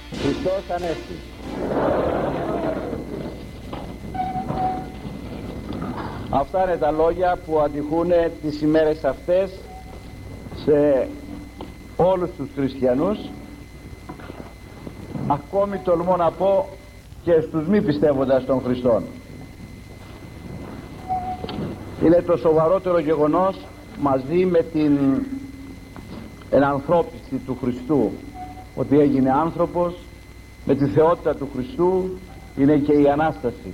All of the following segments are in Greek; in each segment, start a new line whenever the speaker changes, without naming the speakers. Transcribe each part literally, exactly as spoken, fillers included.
Χριστός Ανέστη. Αυτά είναι τα λόγια που αντιχούν τις ημέρες αυτές σε όλους τους χριστιανούς, ακόμη τολμώ να πω και στους μη πιστεύοντας των Χριστών. Είναι το σοβαρότερο γεγονός, μαζί με την ενανθρώπιση του Χριστού, ότι έγινε άνθρωπος, με τη θεότητα του Χριστού, είναι και η Ανάσταση.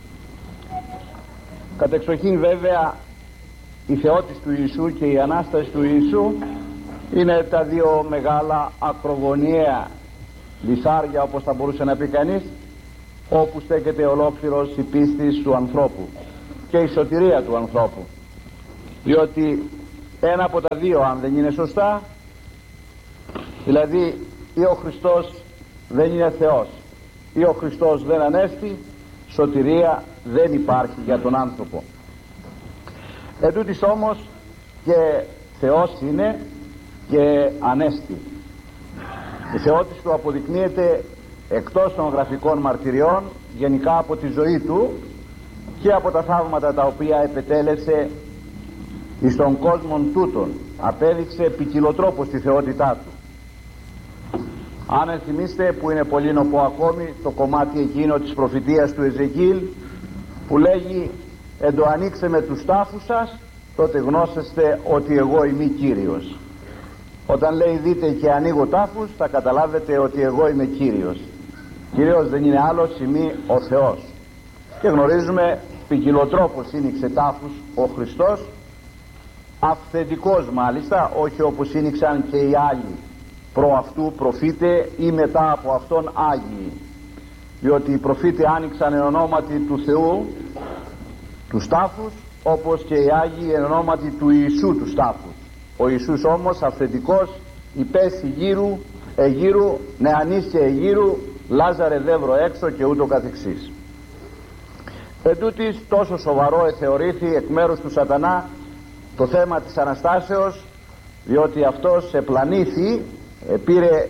Κατεξοχήν βέβαια η θεότης του Ιησού και η Ανάσταση του Ιησού είναι τα δύο μεγάλα ακρογωνιαία λιθάρια, όπως θα μπορούσε να πει κανείς, όπου στέκεται ολόκληρος η πίστη του ανθρώπου και η σωτηρία του ανθρώπου, διότι ένα από τα δύο αν δεν είναι σωστά, δηλαδή ή ο Χριστός δεν είναι Θεός ή ο Χριστός δεν ανέστη, σωτηρία δεν υπάρχει για τον άνθρωπο. Εν τούτοις όμως και Θεός είναι και ανέστη. Η θεότης του αποδεικνύεται εκτός των γραφικών μαρτυριών, γενικά από τη ζωή του και από τα θαύματα τα οποία επετέλεσε εις τον κόσμον τούτον. Απέδειξε ποικιλοτρόπως τη θεότητά του. Αν ενθυμίστε, που είναι πολύ νοπό ακόμη, το κομμάτι εκείνο της προφητείας του Εζεκίλ που λέγει «Εν το ανοίξε με τους τάφους σας, τότε γνώσεστε ότι εγώ είμαι Κύριος». Όταν λέει δείτε και ανοίγω τάφους, θα καταλάβετε ότι εγώ είμαι Κύριος. Κύριος δεν είναι άλλος, είμαι ο Θεός. Και γνωρίζουμε ποικιλοτρόπως άνοιξε τάφους ο Χριστός, αυθεντικός μάλιστα, όχι όπως άνοιξαν και οι άλλοι προ αυτού προφήτε ή μετά από αυτόν Άγιοι, διότι οι προφήτε άνοιξαν εν ονόματι του Θεού τους τάφους, όπως και οι Άγιοι εν ονόματι του Ιησού τους τάφους. Ο Ιησούς όμως αυθεντικός υπέστη γύρου εγύρου νεανής και εγύρου Λάζαρε δεύρο έξω και ούτω καθεξής. Εν τούτοις τόσο σοβαρό εθεωρήθη εκ μέρους του σατανά το θέμα της Αναστάσεως, διότι αυτός επλανήθη, πήρε,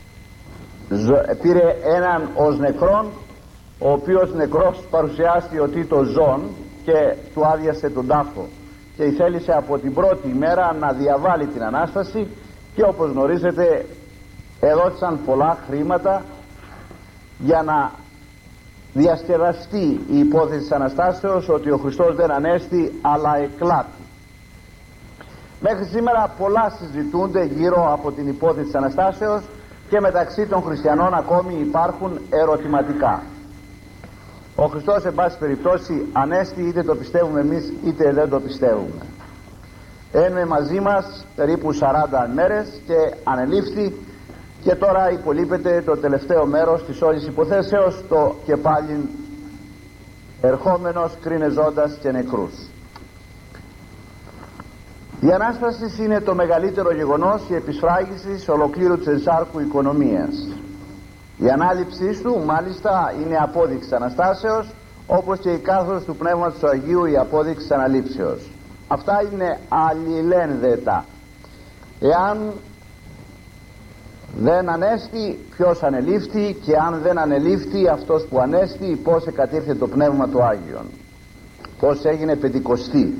πήρε έναν ως νεκρόν, ο οποίος νεκρός παρουσιάστηκε ότι το ζών και του άδειασε τον τάφο και θέλησε από την πρώτη ημέρα να διαβάλει την Ανάσταση, και όπως γνωρίζετε έδωσαν πολλά χρήματα για να διασκεδαστεί η υπόθεση της Αναστάσεως, ότι ο Χριστός δεν ανέστη αλλά εκλάπη. Μέχρι σήμερα πολλά συζητούνται γύρω από την υπόθεση της Αναστάσεως και μεταξύ των χριστιανών ακόμη υπάρχουν ερωτηματικά. Ο Χριστός εν πάση περιπτώσει ανέστη, είτε το πιστεύουμε εμείς είτε δεν το πιστεύουμε. Έμεινε μαζί μας περίπου σαράντα μέρες και ανελήφθη, και τώρα υπολείπεται το τελευταίο μέρος της όλης υποθέσεως, το και πάλιν ερχόμενος κρίνε ζώντας και νεκρούς. Η Ανάσταση είναι το μεγαλύτερο γεγονός, η επισφράγιση ολοκλήρου της ενσάρκου οικονομίας. Η ανάληψή του μάλιστα είναι απόδειξη Αναστάσεως, όπως και η κάθοδος του Πνεύματος του Αγίου η απόδειξη της αναλήψεως. Αυτά είναι αλληλένδετα. Εάν δεν ανέστη, ποιος ανελήφθη, και αν δεν ανελήφθη αυτός που ανέστη, πώς εκατήρθε το Πνεύμα του Άγιον, πώς έγινε Πεντηκοστή.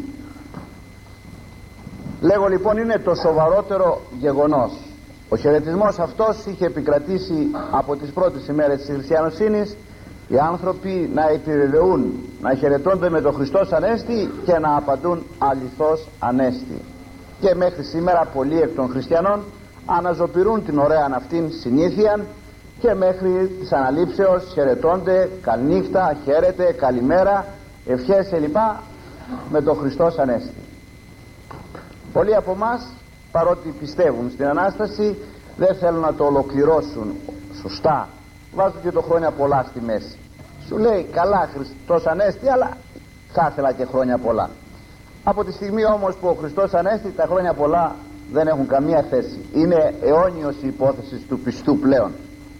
Λέγω λοιπόν είναι το σοβαρότερο γεγονός. Ο χαιρετισμός αυτός είχε επικρατήσει από τις πρώτες ημέρες της χριστιανοσύνης, οι άνθρωποι να επιβεβαιούν, να χαιρετώνται με τον Χριστός Ανέστη και να απαντούν αληθώς Ανέστη. Και μέχρι σήμερα πολλοί εκ των χριστιανών αναζωπηρούν την ωραία αυτήν συνήθεια και μέχρι της αναλήψεως χαιρετώνται καληνύχτα, χαίρετε, καλημέρα, ευχές κλπ. Με τον Χριστός Ανέστη. Πολλοί από εμάς, παρότι πιστεύουν στην Ανάσταση, δεν θέλουν να το ολοκληρώσουν σωστά. Βάζουν και το χρόνια πολλά στη μέση. Σου λέει καλά Χριστός Ανέστη, αλλά θα ήθελα και χρόνια πολλά. Από τη στιγμή όμως που ο Χριστός Ανέστη, τα χρόνια πολλά δεν έχουν καμία θέση. Είναι αιώνιος η υπόθεση του πιστού πλέον.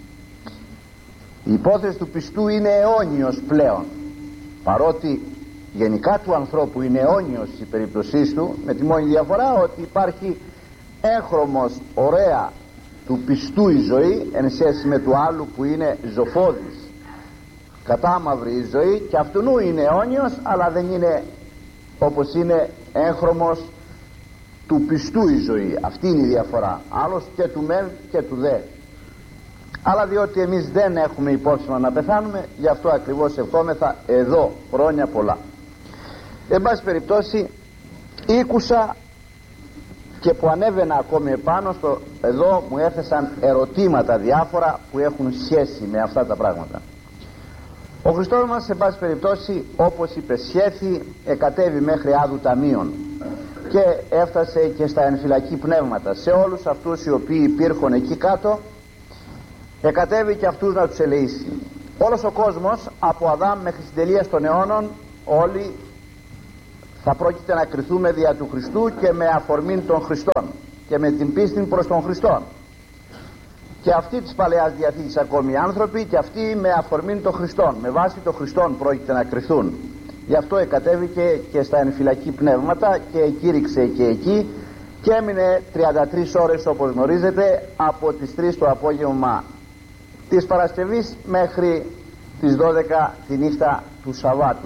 Η υπόθεση του πιστού είναι αιώνιος πλέον, παρότι γενικά του ανθρώπου είναι αιώνιος η περίπτωσή του, με τη μόνη διαφορά ότι υπάρχει έγχρωμος, ωραία του πιστού η ζωή εν σχέση με του άλλου που είναι ζωφώδης, κατάμαυρη η ζωή, και αυτού είναι αιώνιος, αλλά δεν είναι όπως είναι έγχρωμος του πιστού η ζωή. Αυτή είναι η διαφορά, άλλος και του μεν και του δε. Αλλά διότι εμείς δεν έχουμε υπόψη μας να πεθάνουμε, γι' αυτό ακριβώς ευχόμεθα εδώ χρόνια πολλά. Εν πάση περιπτώσει, ήκουσα και που ανέβαινα ακόμη επάνω στο, εδώ μου έθεσαν ερωτήματα διάφορα που έχουν σχέση με αυτά τα πράγματα. Ο Χριστός μας, εν πάση περιπτώσει, όπως υπεσχέθη, εκατέβη μέχρι Άδου Ταμείων και έφτασε και στα ενφυλακή πνεύματα. Σε όλους αυτούς οι οποίοι υπήρχαν εκεί κάτω, εκατέβη και αυτούς να τους ελεήσει. Όλος ο κόσμος από Αδάμ μέχρι την τελεία των αιώνων, όλοι θα πρόκειται να κριθούμε δια του Χριστού και με αφορμή των Χριστών και με την πίστη προς τον Χριστόν. Και αυτοί της Παλαιάς Διαθήκης ακόμη άνθρωποι, και αυτοί με αφορμή των Χριστών, με βάση των Χριστών πρόκειται να κριθούν. Γι' αυτό εκατέβηκε και στα ενφυλακή πνεύματα και εκήρυξε και εκεί και έμεινε τριάντα τρεις ώρες, όπως γνωρίζετε, από τις τρεις το απόγευμα της Παρασκευής μέχρι τις δώδεκα τη νύχτα του Σαββάτου.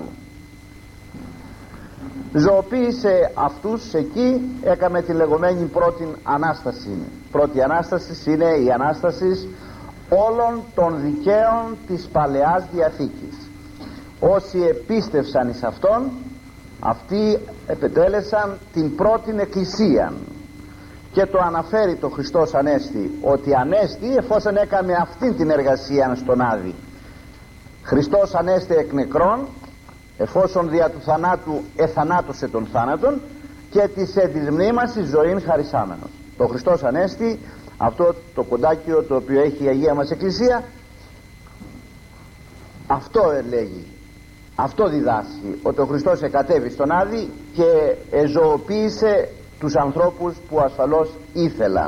Ζωοποίησε αυτούς εκεί, έκαμε τη λεγόμενη πρώτη Ανάσταση. Πρώτη Ανάσταση είναι η Ανάσταση όλων των δικαίων της Παλαιάς Διαθήκης. Όσοι επίστευσαν εις αυτόν, αυτοί επετέλεσαν την πρώτη εκκλησία. Και το αναφέρει το Χριστός Ανέστη, ότι Ανέστη εφόσον έκαμε αυτήν την εργασία στον Άδη. Χριστός Ανέστη εκ νεκρών, εφόσον δια του θανάτου εθανάτωσε τον θάνατον, και της εν της μνήμας εις ζωήν χαρισάμενος. Το Χριστός Ανέστη, αυτό το κοντάκιο το οποίο έχει η Αγία μας Εκκλησία, αυτό λέγει, αυτό διδάσκει, ότι ο Χριστός εκατέβη στον Άδη και εζωοποίησε τους ανθρώπους που ασφαλώς ήθελαν.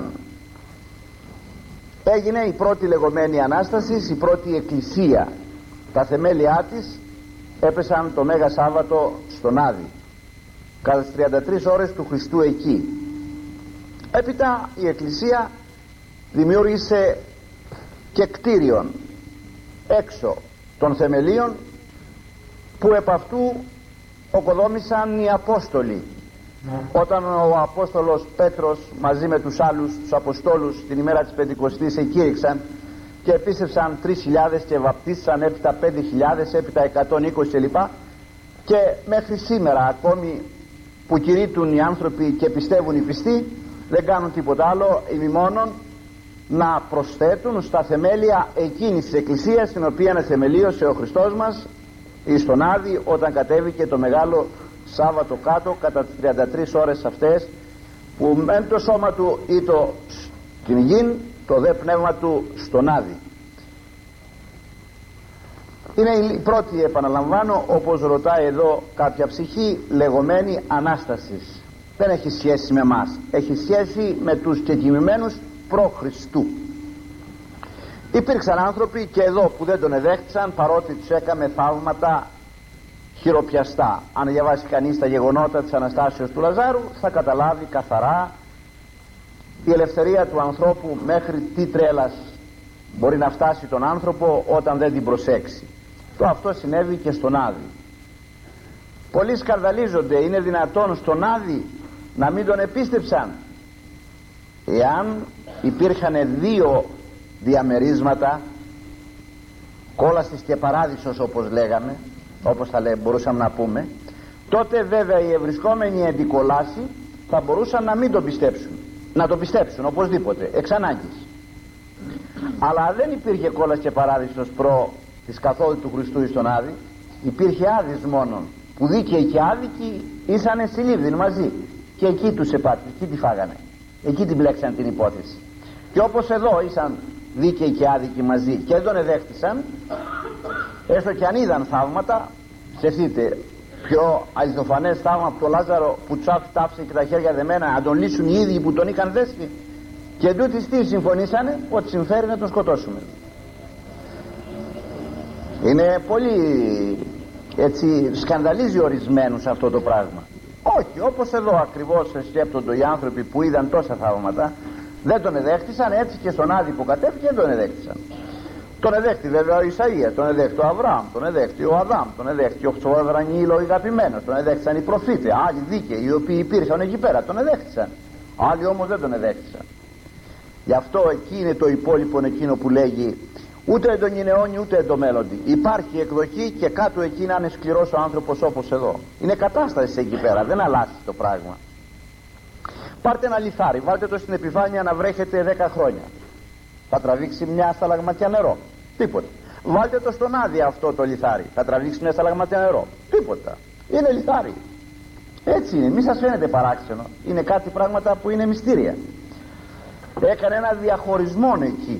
Έγινε η πρώτη λεγόμενη Ανάσταση, η πρώτη εκκλησία. Τα θεμέλια της έπεσαν το Μέγα Σάββατο στον Άδη, κατά τις τριάντα τρεις ώρες του Χριστού εκεί. Έπειτα η εκκλησία δημιούργησε και κτίριον έξω των θεμελίων, που επ' αυτού οκοδόμησαν οι Απόστολοι. Όταν ο Απόστολος Πέτρος μαζί με τους άλλους τους Αποστόλους την ημέρα της Πεντηκοστής εκήρυξαν και επίστευσαν τρεις χιλιάδες και βαπτίστησαν, έπειτα πέντε χιλιάδες, έπειτα εκατόν είκοσι κλπ. Και μέχρι σήμερα ακόμη που κηρύττουν οι άνθρωποι και πιστεύουν οι πιστοί, δεν κάνουν τίποτα άλλο ημιμόνον να προσθέτουν στα θεμέλια εκείνης της εκκλησίας, την οποία θεμελίωσε ο Χριστός μας εις τον Άδη όταν κατέβηκε το μεγάλο Σάββατο κάτω, κατά τις τριάντα τρεις ώρες αυτές, που μεν το σώμα του ήτο στην γην, το δε πνεύμα του στον Άδη. Είναι η πρώτη, επαναλαμβάνω, όπως ρωτάει εδώ κάποια ψυχή, λεγόμενη Ανάστασης. Δεν έχει σχέση με μας, έχει σχέση με τους κεκοιμημένους προ Χριστού. Υπήρξαν άνθρωποι και εδώ που δεν τον εδέχτησαν, παρότι τους έκαμε θαύματα χειροπιαστά. Αν διαβάσει κανείς τα γεγονότα της Αναστάσεως του Λαζάρου, θα καταλάβει καθαρά η ελευθερία του ανθρώπου μέχρι τι τρέλας μπορεί να φτάσει τον άνθρωπο όταν δεν την προσέξει. Το αυτό συνέβη και στον Άδη. Πολλοί σκανδαλίζονται, είναι δυνατόν στον Άδη να μην τον επίστεψαν? Εάν υπήρχαν δύο διαμερίσματα, κόλαστης και παράδεισος όπως λέγαμε, όπως θα λέ, μπορούσαμε να πούμε, τότε βέβαια οι ευρισκόμενοι εν την κολάση θα μπορούσαν να μην τον πιστέψουν, να τον πιστέψουν οπωσδήποτε εξ ανάγκης. Αλλά δεν υπήρχε κόλαση και παράδεισος προ της καθόδου του Χριστού εις τον Άδη, υπήρχε Άδης μόνον, που δίκαιοι και άδικοι ήσανε συλλήβδιν μαζί, και εκεί τους επάτησε, εκεί τη φάγανε, εκεί την μπλέξαν την υπόθεση. Και όπως εδώ ήσαν δίκαιοι και άδικοι μαζί και δεν τον εδέχτησαν, έστω και αν είδαν θαύματα, σκεφτείτε πιο αληθοφανές θαύμα από τον Λάζαρο που τους άφησε και τα χέρια δεμένα, να τον λύσουν οι ίδιοι που τον είχαν δέσει, και τούτοι τι συμφωνήσανε? Ότι συμφέρει να τον σκοτώσουμε. Είναι πολύ έτσι, σκανδαλίζει ορισμένους αυτό το πράγμα. Όχι, όπως εδώ ακριβώς σκέπτονται οι άνθρωποι που είδαν τόσα θαύματα, Δεν τον εδέχτησαν, έτσι και στον άδικο κατέβηκε δεν τον εδέχτησαν. Τον εδέχτη βέβαια ο Ισαΐας, τον εδέχτη ο Αβραάμ, τον εδέχτη ο Αδάμ, τον εδέχτη ο Δανιήλ ο αγαπημένος, τον εδέχτησαν οι προφήτες, άλλοι δίκαιοι οι οποίοι υπήρχαν εκεί πέρα, τον εδέχτησαν. Άλλοι όμως δεν τον εδέχτησαν. Γι' αυτό εκεί είναι το υπόλοιπο εκείνο που λέγει ούτε εν τον ιναιώνει ούτε εν το μέλλοντι. Υπάρχει εκδοχή και κάτω εκεί να είναι σκληρός ο άνθρωπος όπως εδώ. Είναι κατάσταση εκεί πέρα, δεν αλλάζει το πράγμα. Πάρτε ένα λιθάρι, βάλτε το στην επιφάνεια να βρέχετε δέκα χρόνια. Θα τραβήξει μια σταλαγματιά νερό. Τίποτα. Βάλτε το στον άδεια αυτό το λιθάρι. Θα τραβήξει μια σταλαγματιά νερό. Τίποτα. Είναι λιθάρι. Έτσι είναι. Μη σας φαίνεται παράξενο. Είναι κάτι πράγματα που είναι μυστήρια. Έκανε ένα διαχωρισμό εκεί.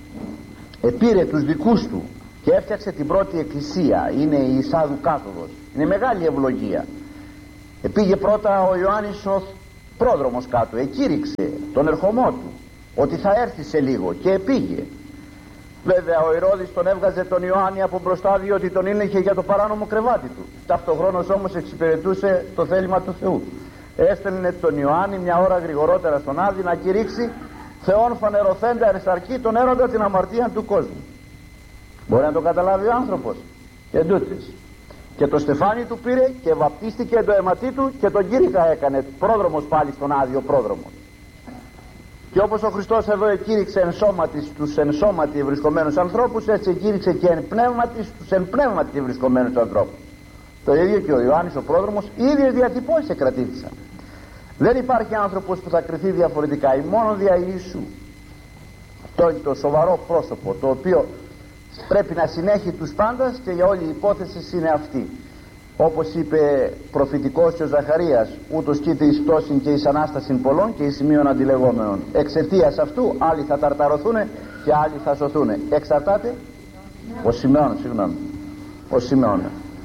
Επήρε τους δικούς του και έφτιαξε την πρώτη εκκλησία. Είναι η Εισάδου κάθοδος. Είναι μεγάλη ευλογία. Επήγε πρώτα ο Ιωάννης ο πρόδρομος κάτω. Εκήρυξε τον ερχομό του ότι θα έρθει σε λίγο και επήγε. Βέβαια ο Ηρώδης τον έβγαζε τον Ιωάννη από μπροστά διότι τον ήλεγχε για το παράνομο κρεβάτι του. Ταυτοχρόνως όμως εξυπηρετούσε το θέλημα του Θεού. Έστελνε τον Ιωάννη μια ώρα γρηγορότερα στον Άδη να κηρύξει Θεόν φανερωθέντα ερσαρκή τον έρωτα την αμαρτία του κόσμου. Μπορεί να το καταλάβει ο άνθρωπος. Και τούτης. Και το στεφάνι του πήρε και βαπτίστηκε το αιματί του και τον κήρυκα έκανε πρόδρομος πάλι στον Άδειο πρόδρομο. Και όπως ο Χριστός εδώ εκήρυξε εν σώματι στους εν σώματι βρισκομένους ανθρώπους, έτσι εκήρυξε και εν πνεύματι στους εν πνεύματι βρισκομένους ανθρώπους. Το ίδιο και ο Ιωάννης ο πρόδρομος, οι ίδιες διατυπώσεις εκρατήθησαν. Δεν υπάρχει άνθρωπος που θα κριθεί διαφορετικά, η μόνο δια Ιησού. Αυτό είναι το σοβαρό πρόσωπο, το οποίο πρέπει να συνέχει τους πάντας και για όλη η υπόθεση είναι αυτή. Όπως είπε προφητικός και ο Ζαχαρίας, ούτως κοίται εις πτώσιν και εις ανάστασιν πολλών και εις σημείων αντιλεγόμενων. Εξαιτίας αυτού άλλοι θα ταρταρωθούν και άλλοι θα σωθούν. Εξαρτάται ο Σιμεών, συγγνώμη, ο Σιμεών.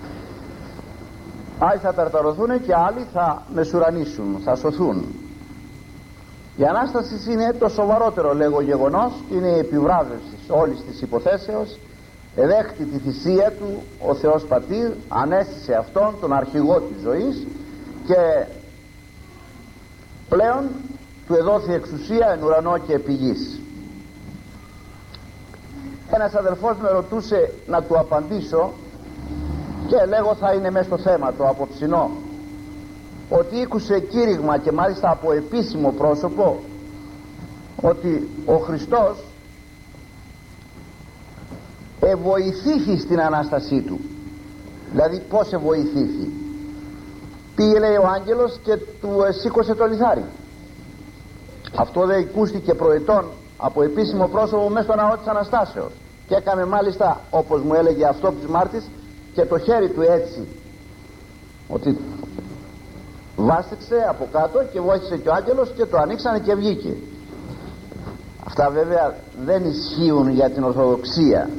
Άλλοι θα ταρταρωθούν και άλλοι θα μεσουρανήσουν, θα σωθούν. Η Ανάσταση είναι το σοβαρότερο λέγω γεγονός, είναι η επιβράβευση όλης της υποθέσεως. Εδέχτη τη θυσία του ο Θεός Πατήρ, ανέστησε αυτόν τον αρχηγό της ζωής και πλέον του εδόθη εξουσία εν ουρανό και επί γης. Ένας αδελφός με ρωτούσε να του απαντήσω και λέγω θα είναι μέσα στο θέμα το απόψινό, ότι ήκουσε κήρυγμα και μάλιστα από επίσημο πρόσωπο ότι ο Χριστός εβοηθήθη στην Ανάστασή του. Δηλαδή πως εβοηθήθη? Πήγε λέει ο άγγελος και του σήκωσε το λιθάρι. Αυτό δεν ακούστηκε προετών από επίσημο πρόσωπο μέσα στο ναό της Αναστάσεως και έκαμε μάλιστα όπως μου έλεγε αυτό της Μάρτης και το χέρι του έτσι, ότι βάστηξε από κάτω και βοήθησε και ο άγγελος και το ανοίξανε και βγήκε. Αυτά βέβαια δεν ισχύουν για την Ορθοδοξία.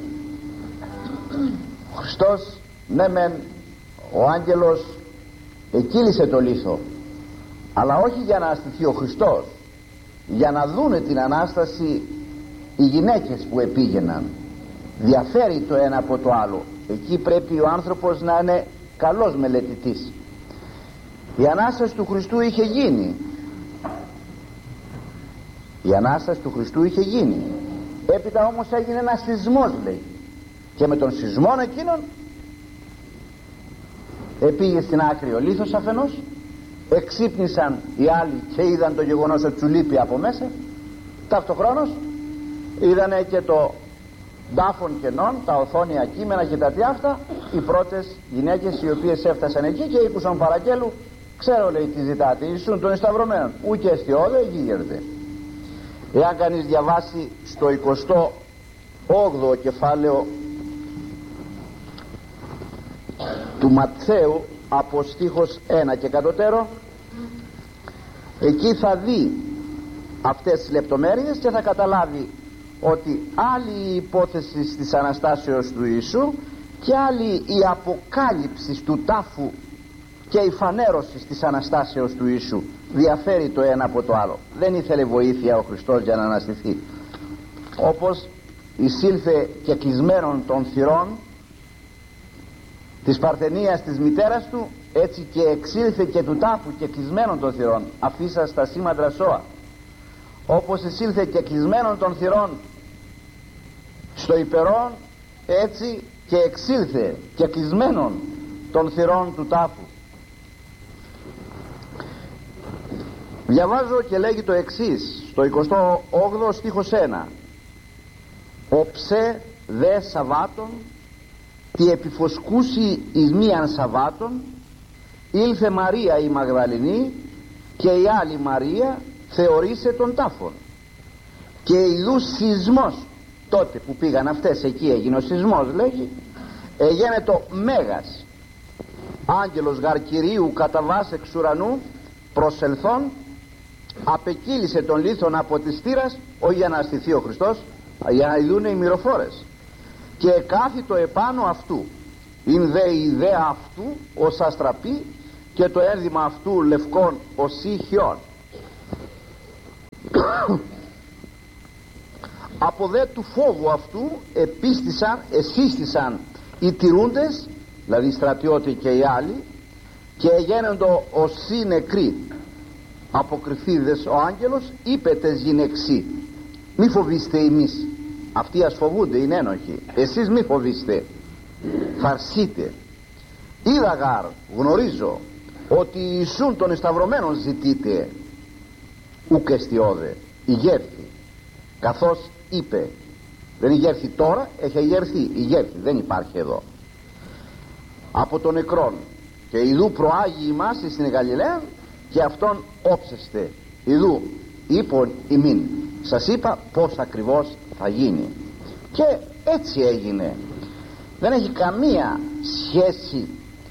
Ο Χριστός, ναι μεν ο άγγελος εκύλισε το λίθο, αλλά όχι για να αστηθεί ο Χριστός, για να δούνε την Ανάσταση οι γυναίκες που επήγαιναν. Διαφέρει το ένα από το άλλο. Εκεί πρέπει ο άνθρωπος να είναι καλός μελετητής. Η Ανάσταση του Χριστού είχε γίνει. Η Ανάσταση του Χριστού είχε γίνει. Έπειτα όμως έγινε ένας σεισμός λέει. Και με τον σεισμόν εκείνον επήγε στην άκρη ο λίθος αφενός, εξύπνησαν οι άλλοι και είδαν το γεγονός ότι του λείπει από μέσα, ταυτοχρόνως είδανε και το τάφων κενών, τα οθόνια κείμενα και τα τι αυτά, οι πρώτες γυναίκες οι οποίες έφτασαν εκεί και ήκουσαν παραγγέλου, ξέρω λέει τι ζητάτε, Ιησούν των εσταυρωμένων, ούκε εστιόδε γίγερδε. Εάν κανείς διαβάσει στο εικοστό όγδοο κεφάλαιο του Ματθαίου από στίχος ένα και κατωτέρω, εκεί θα δει αυτές τις λεπτομέρειες και θα καταλάβει ότι άλλη η υπόθεση της Αναστάσεως του Ιησού και άλλη η αποκάλυψη του τάφου και η φανέρωση της Αναστάσεως του Ιησού. Διαφέρει το ένα από το άλλο. Δεν ήθελε βοήθεια ο Χριστός για να αναστηθεί. Όπως εισήλθε και κλεισμένων των θυρών της παρθενίας της μητέρας του, έτσι και εξήλθε και του τάφου και κλεισμένων των θυρών, αφήσα στα σήμαντρα σώα. όπως εισήλθε και κλεισμένων των θυρών στο υπερόν, έτσι και εξήλθε και κλεισμένων των θυρών του τάφου. Διαβάζω και λέγει το εξής στο εικοστό όγδοο στίχος ένα: «Οψέ δε Σαββάτων, τι επιφωσκούσι εις μίαν Σαββάτων, ήλθε Μαρία η Μαγδαληνή και η άλλη Μαρία θεωρήσε τον τάφον, και ειδού σεισμός». Τότε που πήγαν αυτές εκεί έγινε ο σεισμός, λέγει, έγινε το μέγας. Άγγελος γαρ Κυρίου κατά βάση εξ ουρανού προσελθών, απεκύλησε τον λίθον από της θύρας, όχι για να αστηθεί ο Χριστός, για να ειδούν οι μυροφόρες, και κάθιτο επάνω αυτού. ειν δε η ιδέα αυτού ως αστραπή, και το ένδυμα αυτού λευκόν ως ηχιόν. Από δε του φόβου αυτού επίστησαν, εσύστησαν οι τηρούντες, δηλαδή οι στρατιώτες και οι άλλοι, και γένοντο όσοι νεκροί. Αποκριθείδες ο άγγελος, είπε τες γυναιξί, μη φοβήστε εμείς. Αυτοί ας φοβούνται, είναι ένοχοι, εσείς μη φοβήστε, φαρσείτε. Είδα γάρ, γνωρίζω ότι Ιησούν των εσταυρωμένων ζητείτε, ουκ εστιώδε, ηγέρθη. Καθώς είπε, δεν ηγέρθη τώρα, έχει ηγέρθει, ηγέρθη, δεν υπάρχει εδώ, από τον νεκρόν, και ειδού προάγει ημάς στην Γαλιλαία, και αυτόν όψεστε. Ειδού είπον ημίν, σας είπα πως ακριβώς θα γίνει. Και έτσι έγινε. Δεν έχει καμία σχέση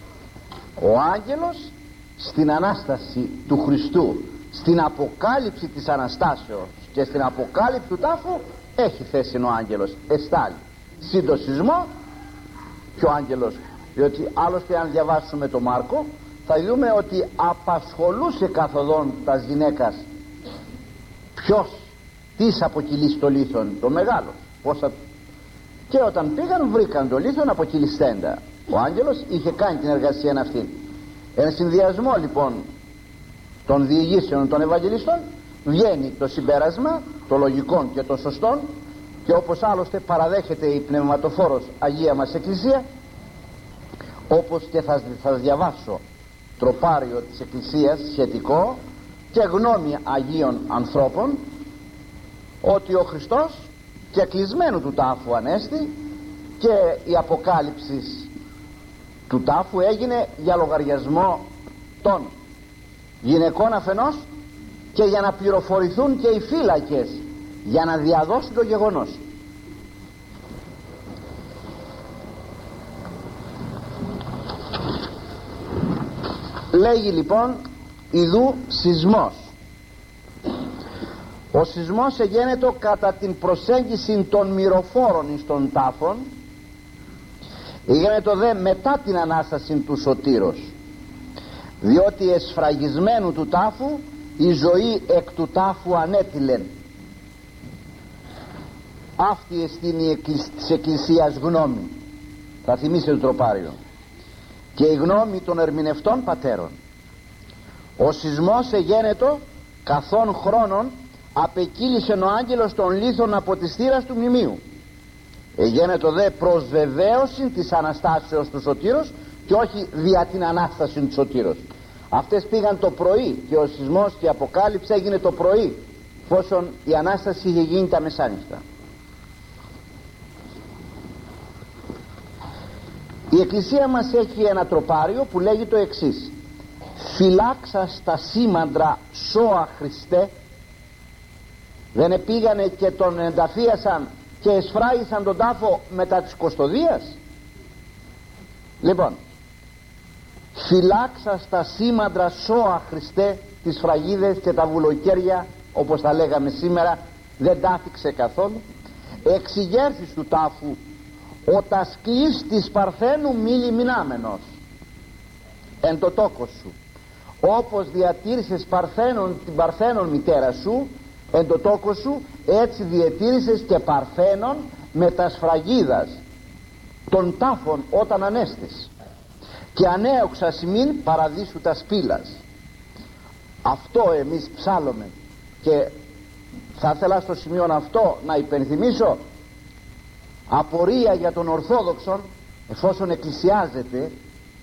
ο άγγελος στην Ανάσταση του Χριστού, στην αποκάλυψη της Αναστάσεως και στην αποκάλυψη του τάφου. Έχει θέση ο άγγελος, εστάλει συντοσισμό και ο άγγελος, διότι άλλωστε αν διαβάσουμε το Μάρκο θα δούμε ότι απασχολούσε καθοδόν τας γυναίκας ποιος της αποκυλήσει το λίθον, το μεγάλο, πόσα... και όταν πήγαν βρήκαν το λίθον αποκυλιστέντα. Ο άγγελος είχε κάνει την εργασία αυτή. Ένα συνδυασμό λοιπόν των διηγήσεων των Ευαγγελιστών βγαίνει το συμπέρασμα, το λογικό και το σωστό, και όπως άλλωστε παραδέχεται η πνευματοφόρος Αγία μας Εκκλησία, όπως και θα, θα διαβάσω τροπάριο της Εκκλησίας σχετικό και γνώμη Αγίων ανθρώπων, ότι ο Χριστός και κλεισμένου του τάφου ανέστη, και η αποκάλυψη του τάφου έγινε για λογαριασμό των γυναικών αφενός, και για να πληροφορηθούν και οι φύλακες για να διαδώσουν το γεγονός. Λέγει λοιπόν ιδού σεισμός. Ο σεισμός εγένετο κατά την προσέγγιση των μυροφόρων εις των τάφων, εγένετο δε μετά την Ανάσταση του Σωτήρος, διότι εσφραγισμένου του τάφου η ζωή εκ του τάφου ανέτειλεν. Αυτή εστίνει η της Εκκλησίας γνώμη, θα θυμίσετε το τροπάριο, και η γνώμη των ερμηνευτών πατέρων. Ο σεισμός εγένετο καθόν χρόνων απεκύλησε ο άγγελος των λίθων από της θύρας του μνημείου. Εγένετο δε προς βεβαίωση της Αναστάσεως του Σωτήρος, και όχι δια την Ανάσταση του Σωτήρος. Αυτές πήγαν το πρωί και ο σεισμός και η αποκάλυψη έγινε το πρωί, εφόσον η Ανάσταση είχε γίνει τα μεσάνυχτα. Η Εκκλησία μας έχει ένα τροπάριο που λέγει το εξής: φυλάξα στα σήμαντρα σώα Χριστέ. Δεν επήγανε και τον ενταφίασαν και εσφράγισαν τον τάφο μετά της Κωστοδίας? Λοιπόν, φυλάξα στα σήμαντρα σώα Χριστέ, τις φραγίδες και τα βουλοκαίρια, όπως τα λέγαμε σήμερα, δεν τάφηξε καθόλου. Εξηγέρθης του τάφου ο τασκλής της Παρθένου μη λιμνάμενος εν το τόκο σου, όπως διατήρησες Παρθένον, την Παρθένον μητέρα σου εν το τόκο σου, έτσι διατήρησες και Παρθένον με τα σφραγίδας των τάφων όταν ανέστης, και ανέωξα σημείν παραδείσου τα σπήλας. Αυτό εμείς ψάλλουμε και Θα ήθελα στο σημείο αυτό να υπενθυμίσω απορία για τον Ορθόδοξον, εφόσον εκκλησιάζεται,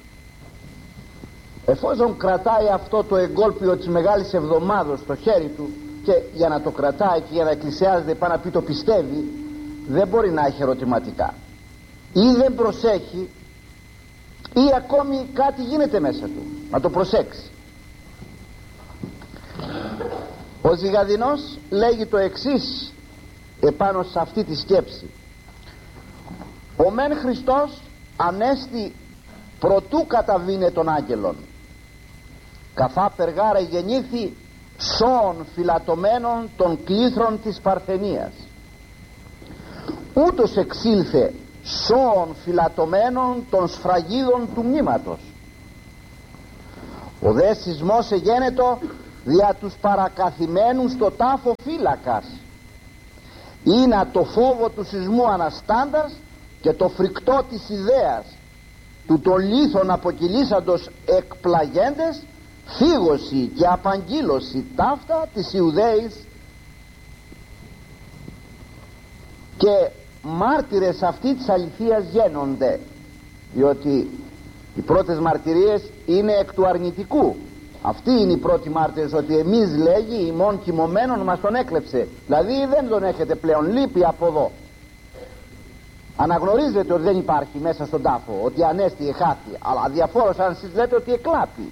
εφόσον κρατάει αυτό το εγκόλπιο της Μεγάλης Εβδομάδος στο χέρι του, και για να το κρατάει και για να εκκλησιάζεται πάνω να πει το πιστεύει, δεν μπορεί να έχει ερωτηματικά, ή δεν προσέχει, ή ακόμη κάτι γίνεται μέσα του, να το προσέξει. Ο Ζυγαδινός λέγει το εξής επάνω σε αυτή τη σκέψη: ο μεν Χριστός ανέστη προτού καταβήνε των άγγελων, καθά περγάρα γεννήθη σώων φυλατωμένων των κλήθρων της Παρθενίας, ούτως εξήλθε σώων φυλατωμένων των σφραγίδων του μνήματος. Ο δε σεισμός εγένετο δια τους παρακαθημένους στο τάφο φύλακας, ή να το φόβο του σεισμού αναστάντας και το φρικτό της ιδέας του των λίθων αποκυλήσαντος εκπλαγέντες, φύγωση και απαγγείλωση ταύτα της Ιουδαίης, και μάρτυρες αυτή της αληθείας γένονται, διότι οι πρώτες μαρτυρίες είναι εκ του αρνητικού. Αυτοί είναι οι πρώτοι μάρτυρες, ότι εμείς, λέγει, ημών κοιμωμένων μας τον έκλεψε, δηλαδή δεν τον έχετε πλέον, λείπει από εδώ. Αναγνωρίζετε ότι δεν υπάρχει μέσα στον τάφο, ότι ανέστη εχάθη, αλλά διαφόρως αν εσείς λέτε ότι εκλάπει.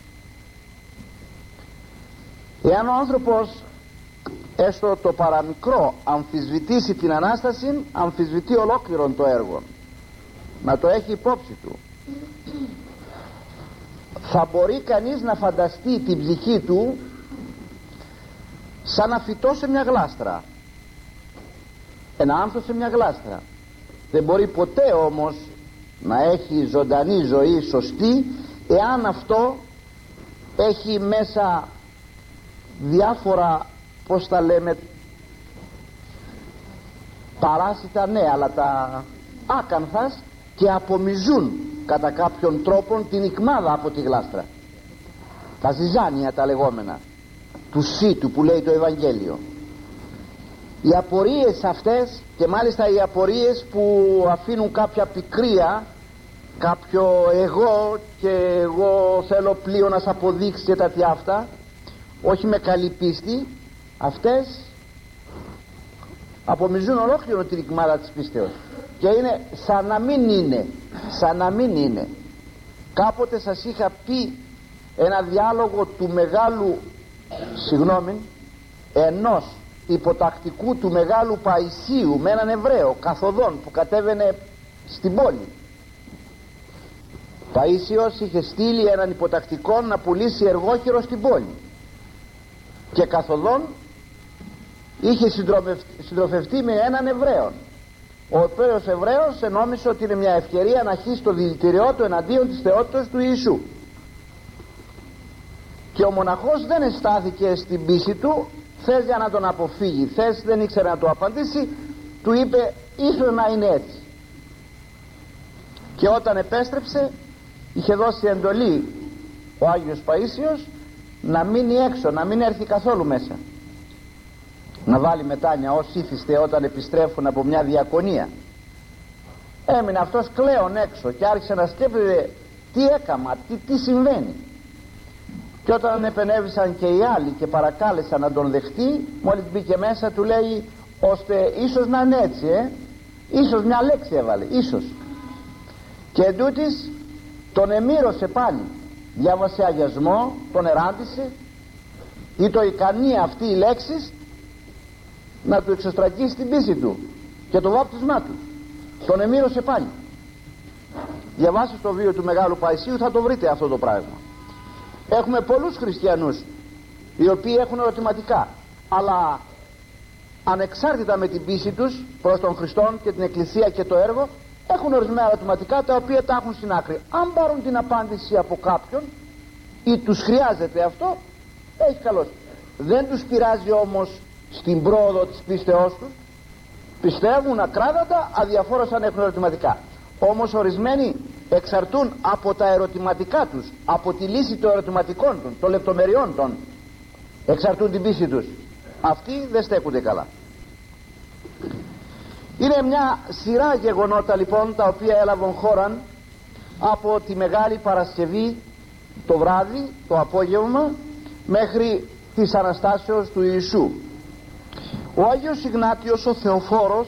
Εάν ο άνθρωπος έστω το παραμικρό αμφισβητήσει την Ανάσταση, αμφισβητεί ολόκληρον το έργο. Να το έχει υπόψη του. Θα μπορεί κανείς να φανταστεί την ψυχή του σαν να φυτώ σε μια γλάστρα, ένα άνθος σε μια γλάστρα. Δεν μπορεί ποτέ όμως να έχει ζωντανή ζωή σωστή εάν αυτό έχει μέσα διάφορα, πως τα λέμε, παράσιτα, ναι, αλλά τα άκανθας, και απομυζούν κατά κάποιον τρόπον την ικμάδα από τη γλάστρα, τα ζυζάνια τα λεγόμενα του σύτου που λέει το Ευαγγέλιο. Οι απορίες αυτές, και μάλιστα οι απορίες που αφήνουν κάποια πικρία, κάποιο εγώ και εγώ θέλω πλοίο να σ' αποδείξει και τα αυτά, όχι με καλή πίστη, αυτές απομυζούν ολόκληρο την ικμάδα της πίστεως και είναι σαν να μην είναι, σαν να μην είναι. Κάποτε σας είχα πει ένα διάλογο του μεγάλου, συγγνώμη, ενός υποτακτικού του μεγάλου Παϊσίου με έναν Εβραίο καθοδόν που κατέβαινε στην πόλη. Παΐσιος είχε στείλει έναν υποτακτικό να πουλήσει εργόχειρο στην πόλη, και καθοδόν είχε συντροφευτεί με έναν Εβραίο, ο οποίος Εβραίος ενόμισε ότι είναι μια ευκαιρία να χύσει το δηλητηριό του εναντίον της θεότητας του Ιησού, και ο μοναχός δεν εστάθηκε στην πίστη του. Θες για να τον αποφύγει, θες, δεν ήξερε να του απαντήσει, του είπε ίσως να είναι έτσι, και όταν επέστρεψε είχε δώσει εντολή ο Άγιος Παΐσιος να μείνει έξω, να μην έρθει καθόλου μέσα, να βάλει μετάνια ως ήθιστε όταν επιστρέφουν από μια διακονία. Έμεινε αυτός κλαίον έξω και άρχισε να σκέφτεται τι έκαμα, τι, τι συμβαίνει. Και όταν επενέβησαν και οι άλλοι και παρακάλεσαν να τον δεχτεί, μόλις μπήκε μέσα του λέει, ώστε ίσως να είναι έτσι, ε? ίσως μια λέξη έβαλε, ίσως, και εντούτοις τον εμύρωσε πάλι, διάβασε αγιασμό, τον εράντησε, ή το ικανή αυτή η λέξη να του εξωστρακίσει την πίστη του και το βάπτισμά του. Τον εμύρωσε πάλι. Διαβάστε το βίο του Μεγάλου Παϊσίου, θα το βρείτε αυτό το πράγμα. Έχουμε πολλούς χριστιανούς οι οποίοι έχουν ερωτηματικά, αλλά ανεξάρτητα με την πίστη τους προς τον Χριστόν και την Εκκλησία και το έργο, έχουν ορισμένα ερωτηματικά τα οποία τα έχουν στην άκρη. Αν πάρουν την απάντηση από κάποιον ή τους χρειάζεται αυτό, έχει καλώς. Δεν τους πειράζει όμως στην πρόοδο της πίστεώς τους. Πιστεύουν ακράδαντα, αδιαφόρως αν έχουν ερωτηματικά. Όμως ορισμένοι εξαρτούν από τα ερωτηματικά τους, από τη λύση των ερωτηματικών των, των λεπτομεριών των, εξαρτούν την πίστη τους. Αυτοί δεν στέκονται καλά. Είναι μια σειρά γεγονότα λοιπόν τα οποία έλαβαν χώραν από τη Μεγάλη Παρασκευή το βράδυ, το απόγευμα, μέχρι της Αναστάσεως του Ιησού. Ο Άγιος Ιγνάτιος ο Θεοφόρος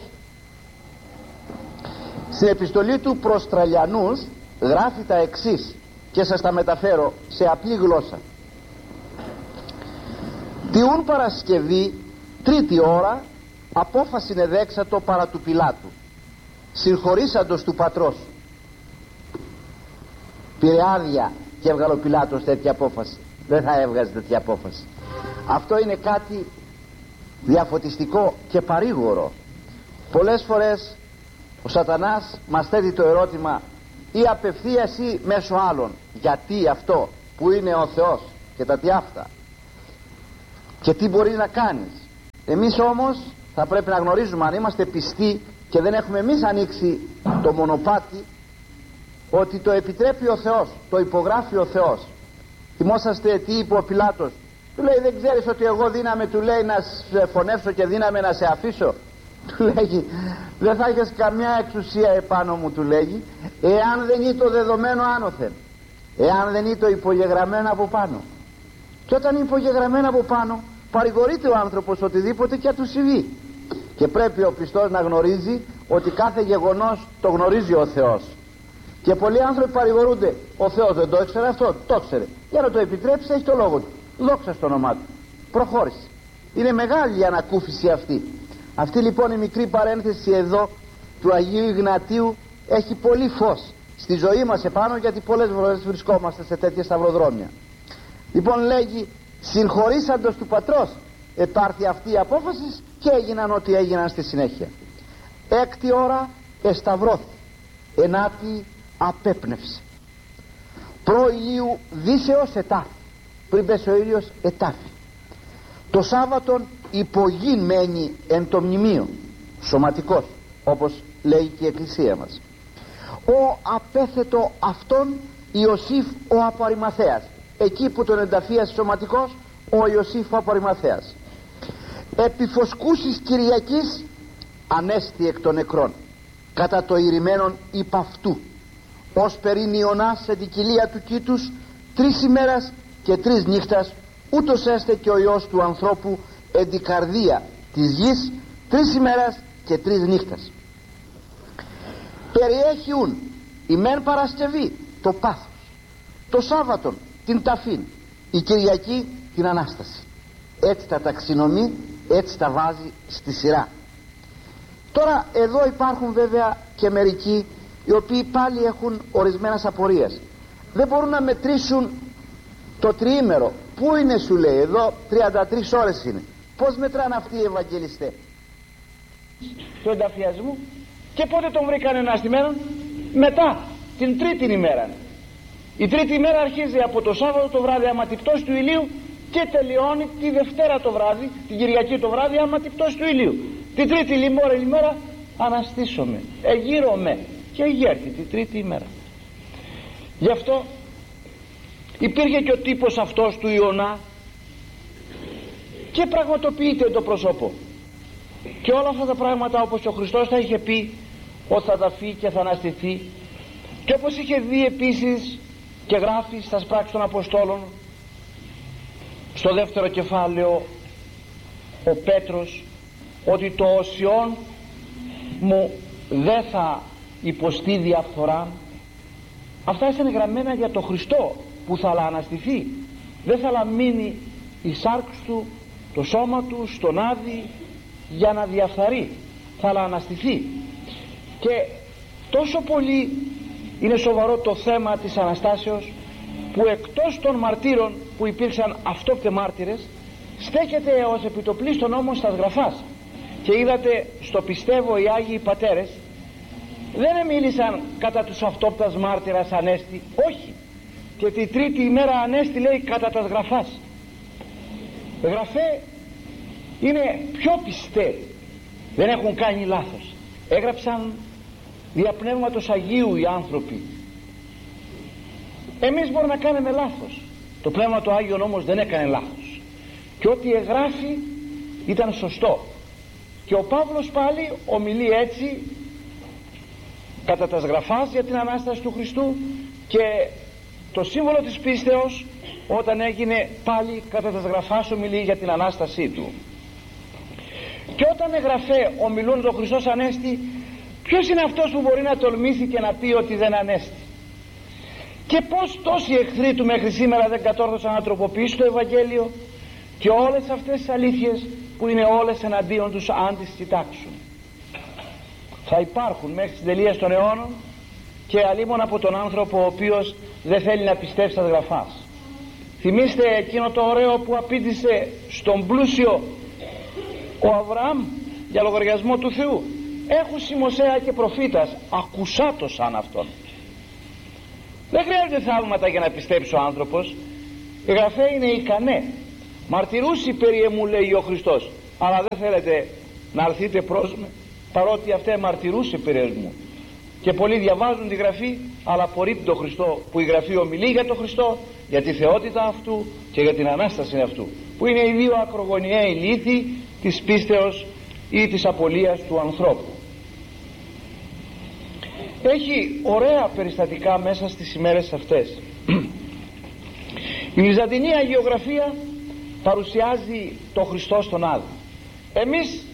στην επιστολή του προς Τραλιανούς γράφει τα εξής και σας τα μεταφέρω σε απλή γλώσσα. Τιούν Παρασκευή τρίτη ώρα απόφαση εδέξατο παρά του Πιλάτου συγχωρήσαντος του πατρός. Πήρε άδεια και έβγαλε ο Πιλάτος τέτοια απόφαση? Δεν θα έβγαζε τέτοια απόφαση. Αυτό είναι κάτι διαφωτιστικό και παρήγορο. Πολλές φορές ο σατανάς μας θέτει το ερώτημα, ή απευθείας ή μέσω άλλων, γιατί αυτό που είναι ο Θεός και τα τι αυτά, και τι μπορεί να κάνεις. Εμείς όμως θα πρέπει να γνωρίζουμε, αν είμαστε πιστοί και δεν έχουμε εμείς ανοίξει το μονοπάτι, ότι το επιτρέπει ο Θεός, το υπογράφει ο Θεός. Θυμόσαστε τι είπε ο Πιλάτος? Του λέει, δεν ξέρεις ότι εγώ δύναμαι, του λέει, να σε φωνεύσω και δύναμαι να σε αφήσω? Του λέγει, δεν θα έχεις καμιά εξουσία επάνω μου, του λέγει, εάν δεν είναι το δεδομένο άνωθεν, εάν δεν είναι το υπογεγραμμένο από πάνω. Και όταν είναι υπογεγραμμένο από πάνω, παρηγορείται ο άνθρωπος οτιδήποτε και του συμβεί. Και πρέπει ο πιστός να γνωρίζει ότι κάθε γεγονός το γνωρίζει ο Θεός. Και πολλοί άνθρωποι παρηγορούνται, ο Θεός δεν το ήξερε αυτό? Το ήξερε. Για να το επιτρέψει, έχει το λόγο του. Δόξα στο όνομά του. Προχώρησε. Είναι μεγάλη η ανακούφιση αυτή. Αυτή λοιπόν η μικρή παρένθεση εδώ του Αγίου Ιγνατίου έχει πολύ φως στη ζωή μας επάνω, γιατί πολλές φορές βρισκόμαστε σε τέτοια σταυροδρόμια. Λοιπόν λέγει, συγχωρήσαντος του πατρός επάρθη αυτή η απόφαση και έγιναν ό,τι έγιναν στη συνέχεια. Έκτη ώρα εσταυρώθη, ενάτη απέπνευσε, προ ηλίου δύσεως ετάφη, πριν πέσει ο ήλιος ετάφη. Το Σάββατον υπογείν μένει εν το μνημείο, σωματικός, όπως λέει και η Εκκλησία μας. Ο απέθετο αυτόν Ιωσήφ ο Απαριμαθέας, εκεί που τον ενταφίασε σωματικός ο Ιωσήφ ο Απαριμαθέας. Επιφοσκούσης Κυριακής ανέστη εκ των νεκρών, κατά το ηρημένον υπ' αυτού, ως περίν Ιωνάς σε την κοιλία του κήτους τρεις ημέρας και τρεις νύχτας, ούτως έστε και ο Υιός του ανθρώπου εν την καρδία της γης τρεις ημέρας και τρεις νύχτας. Περιέχειουν η μεν Παρασκευή το πάθος, το Σάββατον την ταφήν, η Κυριακή την Ανάσταση. Έτσι τα ταξινομεί, έτσι τα βάζει στη σειρά. Τώρα εδώ υπάρχουν βέβαια και μερικοί οι οποίοι πάλι έχουν ορισμένες απορίες. Δεν μπορούν να μετρήσουν το τριήμερο. Πού είναι, σου λέει, εδώ τριάντα τρεις ώρες είναι. Πώς μετράνε αυτοί οι Ευαγγελιστές του ενταφιασμού? Και πότε τον βρήκαν αναστημένον? Μετά την τρίτη ημέρα. Η τρίτη ημέρα αρχίζει από το Σάββατο το βράδυ άμα τη πτώση του ηλίου και τελειώνει τη Δευτέρα το βράδυ, την Κυριακή το βράδυ άμα τη πτώση του ηλίου. Την τρίτη λιμόρα ημέρα αναστήσομαι, εγείρομαι, και εγέρθη τη τρίτη ημέρα. Γι' αυτό υπήρχε και ο τύπος αυτός του Ιωνά και πραγματοποιείται το πρόσωπο. Και όλα αυτά τα πράγματα, όπως ο Χριστός θα είχε πει ότι θα ταφεί και θα αναστηθεί, και όπως είχε δει επίσης και γράφει στα πράξεις των Αποστόλων στο δεύτερο κεφάλαιο ο Πέτρος, ότι το οσιόν μου δεν θα υποστεί διαφθορά. Αυτά ήταν γραμμένα για το Χριστό που θα αναστηθεί. Δεν θα μείνει η σάρξ του, το σώμα του στον άδει για να διαφθαρεί. Θα αναστηθεί. Και τόσο πολύ είναι σοβαρό το θέμα της Αναστάσεως, που εκτός των μαρτύρων που υπήρξαν αυτόπτε μάρτυρες, στέκεται ως επιτοπλίστων όμως στα γραφάς. Και είδατε στο πιστεύω οι Άγιοι Πατέρες δεν μίλησαν κατά τους αυτόπτας μάρτυρας ανέστη, όχι, και τη τρίτη ημέρα ανέστη λέει κατά τας γραφάς. Γραφέ είναι πιο πιστέ, δεν έχουν κάνει λάθος, έγραψαν δια πνεύματος Αγίου οι άνθρωποι. Εμείς μπορούμε να κάνουμε λάθος, το πνεύμα του Άγιον όμως δεν έκανε λάθος, και ό,τι εγγράφει ήταν σωστό. Και ο Παύλος πάλι ομιλεί έτσι κατά τας γραφάς για την Ανάσταση του Χριστού, και το σύμβολο της πίστεως όταν έγινε πάλι κατά τας γραφάς ομιλεί για την Ανάστασή του. Και όταν εγγραφέ ομιλούν το Χριστός Ανέστη, ποιος είναι αυτός που μπορεί να τολμήσει και να πει ότι δεν ανέστη? Και πως τόσοι εχθροί του μέχρι σήμερα δεν κατόρθωσαν να τροποποιήσουν το Ευαγγέλιο και όλες αυτές τις αλήθειες που είναι όλες εναντίον τους αν τις κοιτάξουν? Θα υπάρχουν μέχρι τις τελείες των αιώνων και αλίμον από τον άνθρωπο ο οποίος δεν θέλει να πιστεύσει στα γραφάς. Θυμήστε εκείνο το ωραίο που απήντησε στον πλούσιο ο Αβραάμ για λογαριασμό του Θεού: έχουν Μωσέα και προφήτας, ακουσάτο σαν αυτόν. Δεν χρειάζεται θαύματα για να πιστέψει ο άνθρωπος. Οι γραφές είναι ικανέ. Μαρτυρούσι περί εμού, λέει ο Χριστός, αλλά δεν θέλετε να αρθείτε προς με, παρότι αυτέ μαρτυρούσε περί εμού. Και πολλοί διαβάζουν τη Γραφή, αλλά απορρίπτουν τον Χριστό, που η Γραφή ομιλεί για τον Χριστό, για τη θεότητα αυτού και για την Ανάσταση αυτού, που είναι οι δύο ακρογωνιαίοι λύθοι της πίστεως ή της απολίας του ανθρώπου. Έχει ωραία περιστατικά μέσα στις ημέρες αυτές. Η Βυζαντινή αγιογραφία παρουσιάζει τον Χριστό στον Άδη. Εμείς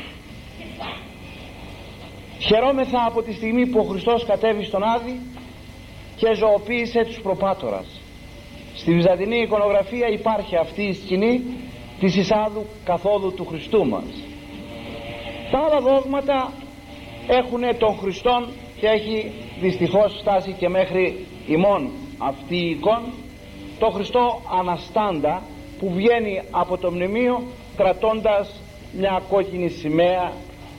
χαιρόμεθα από τη στιγμή που ο Χριστός κατέβη στον Άδη και ζωοποίησε τους προπάτορας. Στη Βυζαντινή εικονογραφία υπάρχει αυτή η σκηνή της εισάδου καθόδου του Χριστού μας. Τα άλλα δόγματα έχουν τον Χριστόν και έχει δυστυχώς φτάσει και μέχρι ημών αυτή η εικόνα, το Χριστό αναστάντα που βγαίνει από το μνημείο κρατώντας μια κόκκινη σημαία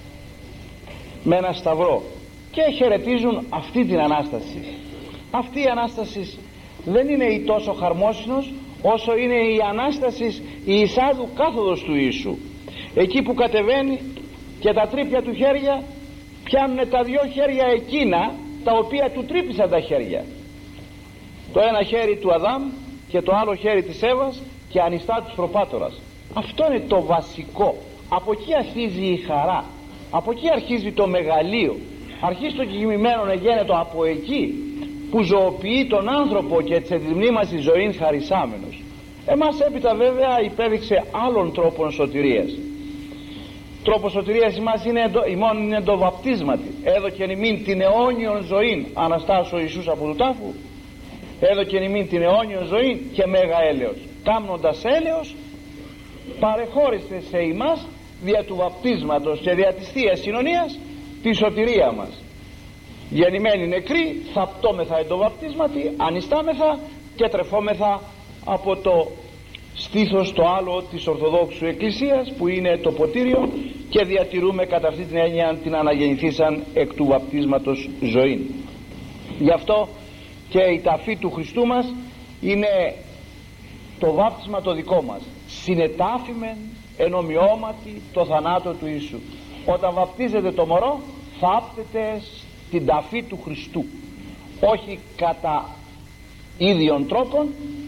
με ένα σταυρό, και χαιρετίζουν αυτή την Ανάσταση. Αυτή η Ανάσταση δεν είναι η τόσο χαρμόσυνος όσο είναι η Ανάσταση η εισάδου κάθοδος του Ιησού, εκεί που κατεβαίνει και τα τρύπια του χέρια πιάνουν τα δυο χέρια εκείνα τα οποία του τρύπησαν τα χέρια, το ένα χέρι του Αδάμ και το άλλο χέρι της Εύας, και ανιστά τους προπάτορας. Αυτό είναι το βασικό. Από εκεί αρχίζει η χαρά, από εκεί αρχίζει το μεγαλείο, αρχίζει το κειμημένο να γίνεται από εκεί που ζωοποιεί τον άνθρωπο και τσεδιμνεί μας η ζωή χαρισάμενος. Εμάς έπειτα βέβαια υπέδειξε άλλων τρόπων σωτηρίας. Τρόπος σωτηρίας ημάς είναι, ημών είναι το βαπτίσματι. Έδωκεν ημίν την αιώνιον ζωήν, αναστάσω ο Ιησούς από του τάφου, έδωκεν ημίν την αιώνιον ζωήν και μέγα έλεος. Κάμνοντας έλεος παρεχώρησε σε ημάς δια του βαπτίσματος και δια της Θείας Συνωνίας τη σωτηρία μας. Γεννημένοι νεκροί θαπτώμεθα εν το βαπτίσματι, ανιστάμεθα και τρεφόμεθα από το στήθος το άλλο της Ορθοδόξου Εκκλησίας που είναι το ποτήριο, και διατηρούμε κατά αυτή την έννοια την αναγεννηθήσαν εκ του βαπτίσματος ζωή. Γι' αυτό και η ταφή του Χριστού μας είναι το βάπτισμα το δικό μας. Συνετάφημεν εν ομοιώματι το θανάτο του Ιησού. Όταν βαπτίζεται το μωρό θάπτεται στην ταφή του Χριστού, όχι κατά ίδιων τρόπων,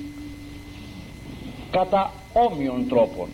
κατά όμοιων τρόπων.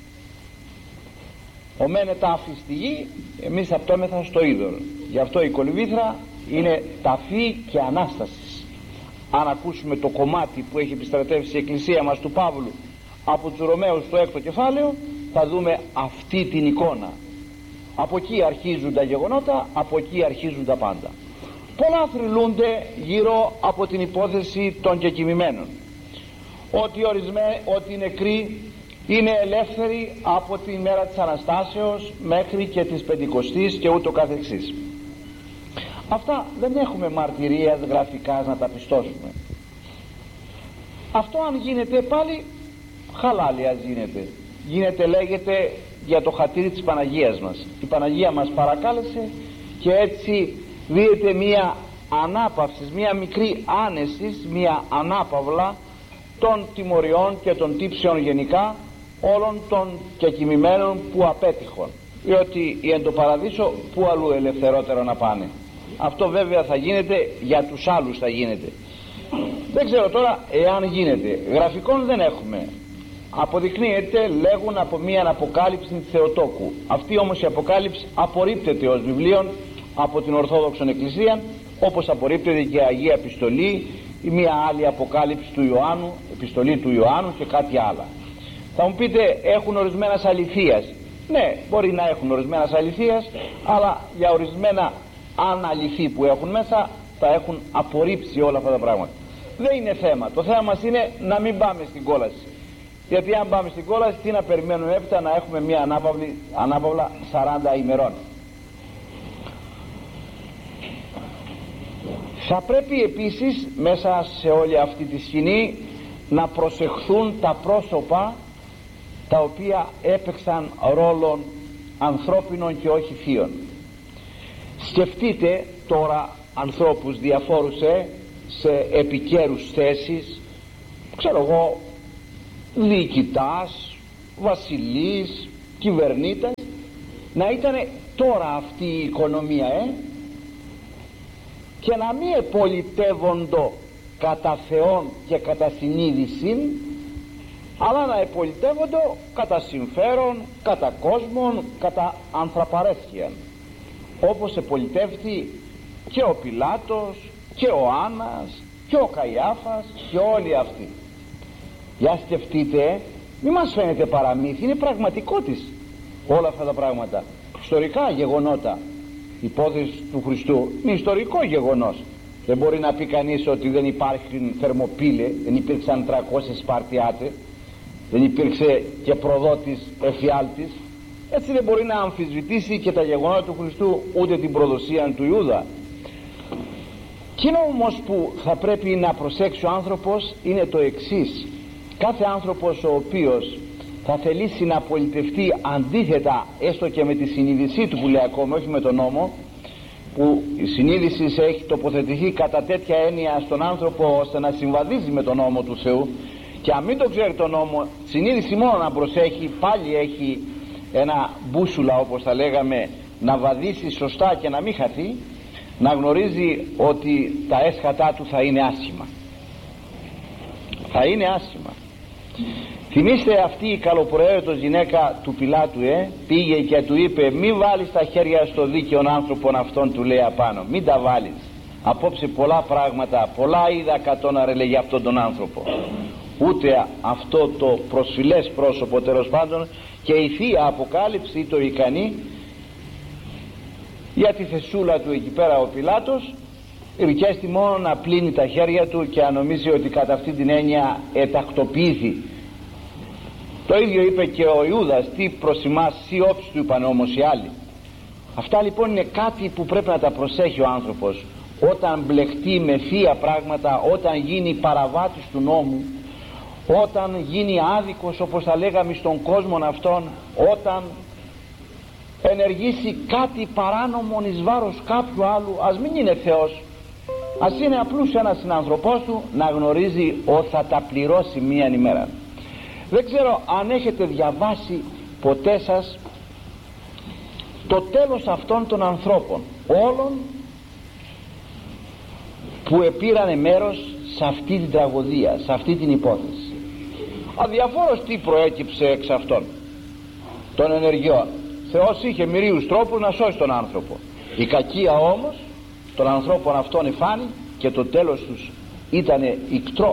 Ο μένε τάφη στη γη, εμείς θαπτόμεθα στο είδωλο. Γι' αυτό η κολυμβήθρα είναι ταφή και Ανάσταση. Αν ακούσουμε το κομμάτι που έχει επιστρατεύσει η Εκκλησία μας του Παύλου από τους Ρωμαίους στο έκτο κεφάλαιο, θα δούμε αυτή την εικόνα. Από εκεί αρχίζουν τα γεγονότα, από εκεί αρχίζουν τα πάντα. Πολλά θρυλούνται γύρω από την υπόθεση των κεκοιμημένων, ότι, ορισμέ, ότι οι νεκροί είναι ελεύθεροι από τη μέρα της Αναστάσεως μέχρι και της Πεντηκοστής και ούτω καθεξής. Αυτά δεν έχουμε μαρτυρίας γραφικά να τα πιστώσουμε. Αυτό αν γίνεται πάλι χαλάλια γίνεται. Γίνεται, λέγεται, για το χατήρι της Παναγίας μας. Η Παναγία μας παρακάλεσε και έτσι δίνεται μία ανάπαυση, μία μικρή άνεση, μία ανάπαυλα των τιμωριών και των τύψεων γενικά όλων των κεκοιμημένων που απέτυχαν, διότι οι εν το παραδείσο που αλλού ελευθερότερο να πάνε. Αυτό βέβαια θα γίνεται για τους άλλους, θα γίνεται. Δεν ξέρω τώρα εάν γίνεται. Γραφικών δεν έχουμε. αποδεικνύεται, λέγουν, από μία αποκάλυψη της Θεοτόκου. Αυτή όμως η αποκάλυψη απορρίπτεται ως βιβλίο από την Ορθόδοξον Εκκλησία, όπως απορρίπτεται και η Αγία Επιστολή ή μία άλλη αποκάλυψη του Ιωάννου, επιστολή του Ιωάννου και κάτι άλλα. Θα μου πείτε, έχουν ορισμένας αληθείας. Ναι, μπορεί να έχουν ορισμένας αληθείας, αλλά για ορισμένα αναλυθή που έχουν μέσα θα έχουν απορρίψει όλα αυτά τα πράγματα. Δεν είναι θέμα. Το θέμα μας είναι να μην πάμε στην κόλαση. Γιατί αν πάμε στην κόλαση, τι να περιμένουμε έπειτα, να έχουμε μια ανάπαυλη, ανάπαυλα σαράντα ημερών. Θα πρέπει επίσης μέσα σε όλη αυτή τη σκηνή να προσεχθούν τα πρόσωπα τα οποία έπαιξαν ρόλων ανθρώπινων και όχι θείων. Σκεφτείτε τώρα ανθρώπους διαφόρους ε, σε επικέρους θέσεις, ξέρω εγώ, διοικητάς, βασιλείς, κυβερνήτες, να ήταν τώρα αυτή η οικονομία ε, και να μην επολιτεύοντο κατά Θεόν και κατά συνείδηση, αλλά να επολιτεύοντο κατά συμφέρον, κατά κόσμον, κατά ανθρωπαρέσχεια, όπως επολιτεύθη και ο Πιλάτος και ο Άννας και ο Καϊάφας και όλοι αυτοί. Για σκεφτείτε, μη μας φαίνεται παραμύθι, είναι πραγματικότης όλα αυτά τα πράγματα, ιστορικά γεγονότα. Η υπόθεση του Χριστού είναι ιστορικό γεγονός. Δεν μπορεί να πει κανείς ότι δεν υπάρχουν Θερμοπύλε, δεν υπήρξαν τριακόσιοι Σπαρτιάτες, δεν υπήρξε και προδότης εφιάλτης. Έτσι δεν μπορεί να αμφισβητήσει και τα γεγονότα του Χριστού, ούτε την προδοσία του Ιούδα. Εκείνο όμως που θα πρέπει να προσέξει ο άνθρωπος είναι το εξής. Κάθε άνθρωπος ο οποίος θα θελήσει να πολιτευτεί αντίθετα, έστω και με τη συνείδησή του που λέει ακόμα, όχι με τον νόμο, που η συνείδηση έχει τοποθετηθεί κατά τέτοια έννοια στον άνθρωπο ώστε να συμβαδίζει με τον νόμο του Θεού, και αν μην το ξέρει τον νόμο, συνείδηση μόνο να προσέχει, πάλι έχει ένα μπούσουλα, όπως θα λέγαμε, να βαδίσει σωστά και να μην χαθεί, να γνωρίζει ότι τα έσχατά του θα είναι άσχημα, θα είναι άσχημα. Θυμήστε αυτή η καλοπροαίρετος γυναίκα του Πιλάτου ε, πήγε και του είπε, μη βάλεις τα χέρια στο δίκαιον άνθρωπον αυτόν, του λέει απάνω, μην τα βάλεις. Απόψε πολλά πράγματα, πολλά είδα κατώναρε, λέει, για αυτόν τον άνθρωπο. Ούτε αυτό το προσφυλές πρόσωπο, τέλος πάντων, και η Θεία Αποκάλυψη το ικανή για τη θεσούλα του εκεί πέρα ο Πιλάτος, ρικέστη μόνο να πλύνει τα χέρια του και να νομίζει ότι κατά αυτή την έννοια ετακτοποιήθη. Το ίδιο είπε και ο Ιούδας, τι προς εμάς σι όψη του, είπαν όμως οι άλλοι. Αυτά λοιπόν είναι κάτι που πρέπει να τα προσέχει ο άνθρωπος όταν μπλεχτεί με θεία πράγματα, όταν γίνει παραβάτης του νόμου, όταν γίνει άδικος, όπως θα λέγαμε, στον κόσμο αυτόν, όταν ενεργήσει κάτι παράνομο εις βάρος κάποιου άλλου, ας μην είναι Θεός, ας είναι απλούς ένας συνανθρωπός του, να γνωρίζει ότι θα τα πληρώσει μία ημέρα. Δεν ξέρω αν έχετε διαβάσει ποτέ σας το τέλος αυτών των ανθρώπων, όλων που επήρανε μέρος σε αυτή την τραγωδία, σε αυτή την υπόθεση. Αδιαφόρος τι προέκυψε εξ αυτών των ενεργειών. Θεός είχε μυρίους τρόπους να σώσει τον άνθρωπο. Η κακία όμως των ανθρώπων αυτών εφάνει και το τέλος τους ήταν ικτρό.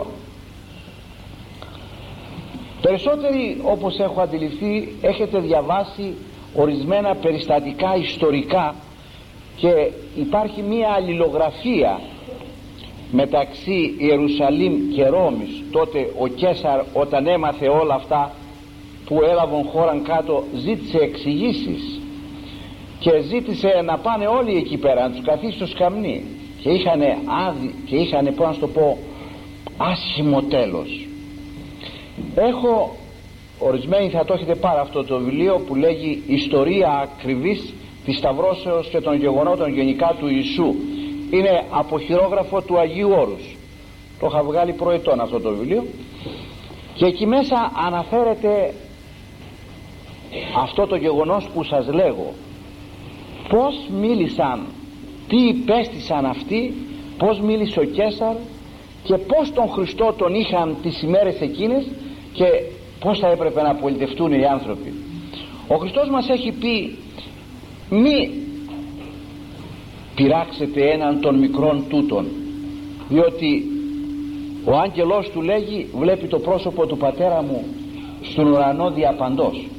Περισσότεροι, όπως έχω αντιληφθεί, έχετε διαβάσει ορισμένα περιστατικά ιστορικά και υπάρχει μία αλληλογραφία μεταξύ Ιερουσαλήμ και Ρώμης. Τότε ο Καίσαρ, όταν έμαθε όλα αυτά που έλαβαν χώραν κάτω, ζήτησε εξηγήσεις και ζήτησε να πάνε όλοι εκεί πέρα, να τους καθίσει στο σκαμνί, και είχαν άδει και είχαν, πώς να το πω, άσχημο τέλος. Έχω, ορισμένοι θα το έχετε πάρει αυτό το βιβλίο που λέγει Ιστορία ακριβής της Σταυρώσεως και των γεγονότων γενικά του Ιησού. Είναι από χειρόγραφο του Αγίου Όρους. Το είχα βγάλει προετών αυτό το βιβλίο και εκεί μέσα αναφέρεται αυτό το γεγονός που σας λέγω, πως μίλησαν, τι υπέστησαν αυτοί, πως μίλησε ο Καίσαρ και πως τον Χριστό τον είχαν τις ημέρες εκείνες, και πως θα έπρεπε να πολιτευτούν οι άνθρωποι. Ο Χριστός μας έχει πει: μη πειράξετε έναν των μικρών τούτων, διότι ο άγγελός του λέγει: βλέπει το πρόσωπο του πατέρα μου στον ουρανό διαπαντός.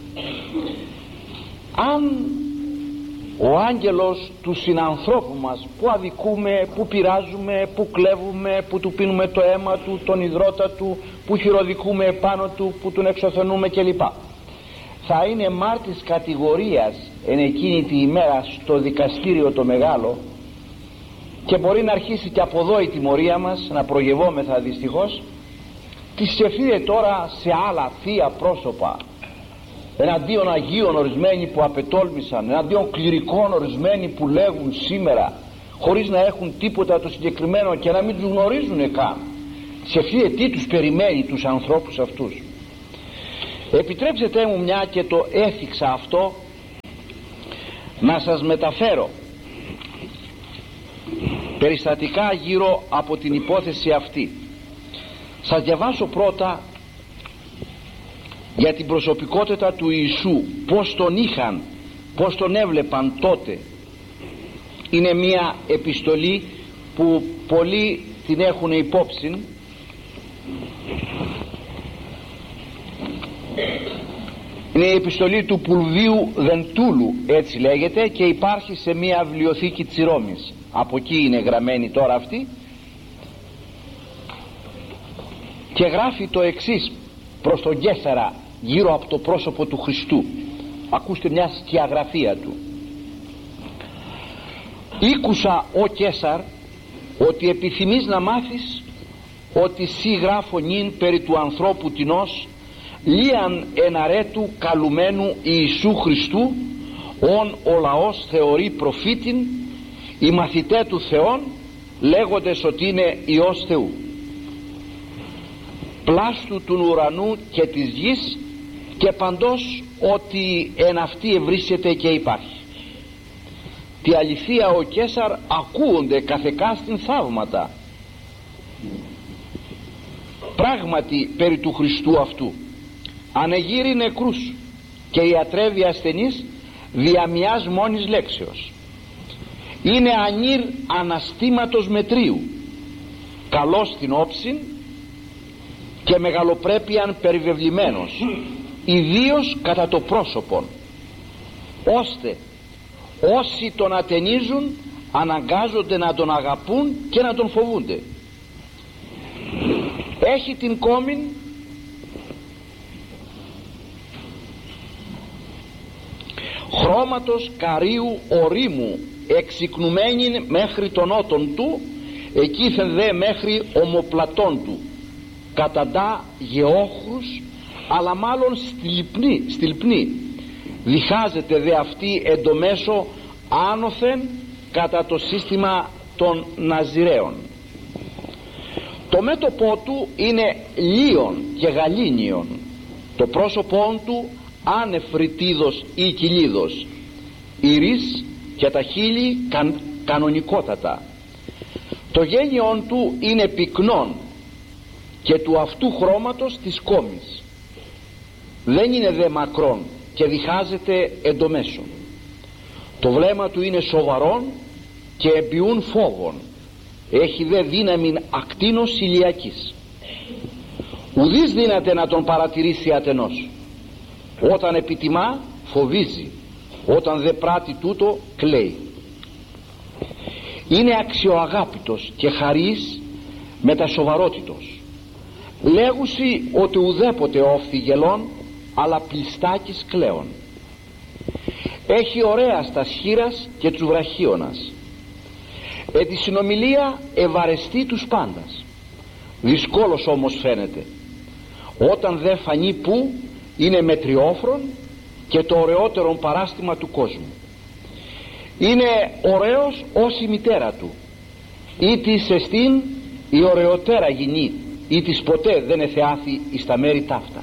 Αν ο άγγελος του συνανθρώπου μας, που αδικούμε, που πειράζουμε, που κλέβουμε, που του πίνουμε το αίμα του, τον υδρότα του, που χειροδικούμε επάνω του, που τον εξωθενούμε κλπ, θα είναι μάρτης κατηγορίας εν εκείνη τη ημέρα στο δικαστήριο το μεγάλο, και μπορεί να αρχίσει και από εδώ η τιμωρία μας, να προγευόμεθα δυστυχώς. Τι σκεφτείτε τώρα σε άλλα θεία πρόσωπα, εναντίον Αγίων ορισμένοι που απετόλμησαν, εναντίον κληρικών ορισμένοι που λέγουν σήμερα χωρίς να έχουν τίποτα το συγκεκριμένο και να μην τους γνωρίζουν καν. Σκεφτείτε τι τους περιμένει τους ανθρώπους αυτούς. Επιτρέψτε μου, μια και το έθιξα αυτό, να σας μεταφέρω περιστατικά γύρω από την υπόθεση αυτή. Σας διαβάσω πρώτα για την προσωπικότητα του Ιησού, πως τον είχαν, πως τον έβλεπαν τότε. Είναι μια επιστολή που πολλοί την έχουν υπόψη. Είναι η επιστολή του Πουλβίου Δεντούλου, έτσι λέγεται, και υπάρχει σε μια βιβλιοθήκη της Ρώμης. Από εκεί είναι γραμμένη τώρα αυτή, και γράφει το εξής προς τον Καίσαρα γύρω από το πρόσωπο του Χριστού. Ακούστε μια σκιαγραφία του. «Ήκουσα, ο Καίσαρ, ότι επιθυμείς να μάθεις ότι σύ γράφω νυν περί του ανθρώπου τινός, λίαν εν αρέτου καλουμένου Ιησού Χριστού, ον ο λαός θεωρεί προφήτην, οι μαθητέ του Θεών λέγοντες ότι είναι Υιός Θεού, πλάστου του ουρανού και της γης, και παντός ότι εν αυτή ευρίσκεται και υπάρχει. Τη αληθεία ο Καίσαρ ακούονται καθεκάστην θαύματα. Πράγματι περί του Χριστού αυτού ανεγείρει νεκρούς και ιατρεύει ασθενείς δια μιας μόνης λέξεως. Είναι ανήρ αναστήματος μετρίου, καλός στην όψιν και μεγαλοπρέπειαν περιβεβλημένος, ιδίως κατά το πρόσωπον, ώστε όσοι τον ατενίζουν αναγκάζονται να τον αγαπούν και να τον φοβούνται. Έχει την κόμην χρώματος καρύου ορίμου, εξυκνουμένην μέχρι τον ότον του, εκείθεν δε μέχρι ομοπλατών του, καταντά γεόχρους, αλλά μάλλον στυλπνή, στυλπνή. Διχάζεται δε αυτή εντομέσω άνωθεν κατά το σύστημα των Ναζιραίων. Το μέτωπό του είναι λίον και γαλήνιον, το πρόσωπό του άνεφριτίδος ή κοιλίδος, ηρής και τα χείλη καν, κανονικότατα. Το γένιον του είναι πυκνόν και του αυτού χρώματος της κόμης. Δεν είναι δε μακρόν και διχάζεται εντομέσω. Το βλέμμα του είναι σοβαρόν και εμπιούν φόβων. Έχει δε δύναμη ακτίνος ηλιακής. Ουδής δύναται να τον παρατηρήσει ατενός. Όταν επιτιμά φοβίζει, όταν δε πράττει τούτο κλαίει. Είναι αξιοαγάπητος και χαρίς μετασοβαρότητος. Λέγουσι ότι ουδέποτε όφθη γελών, αλλά πλιστάκης κλαίων. Έχει ωραία στα σχήρας και τους βραχίωνας. Ε τη συνομιλία ευαρεστεί τους πάντας. Δυσκόλος όμως φαίνεται. Όταν δε φανεί που είναι μετριόφρον και το ωραιότερο παράστημα του κόσμου. Είναι ωραίος ως η μητέρα του, ή της εστίν η ωραιότερα γυνή, ή της ποτέ δεν εθεάθη εις τα μέρη ταύτα.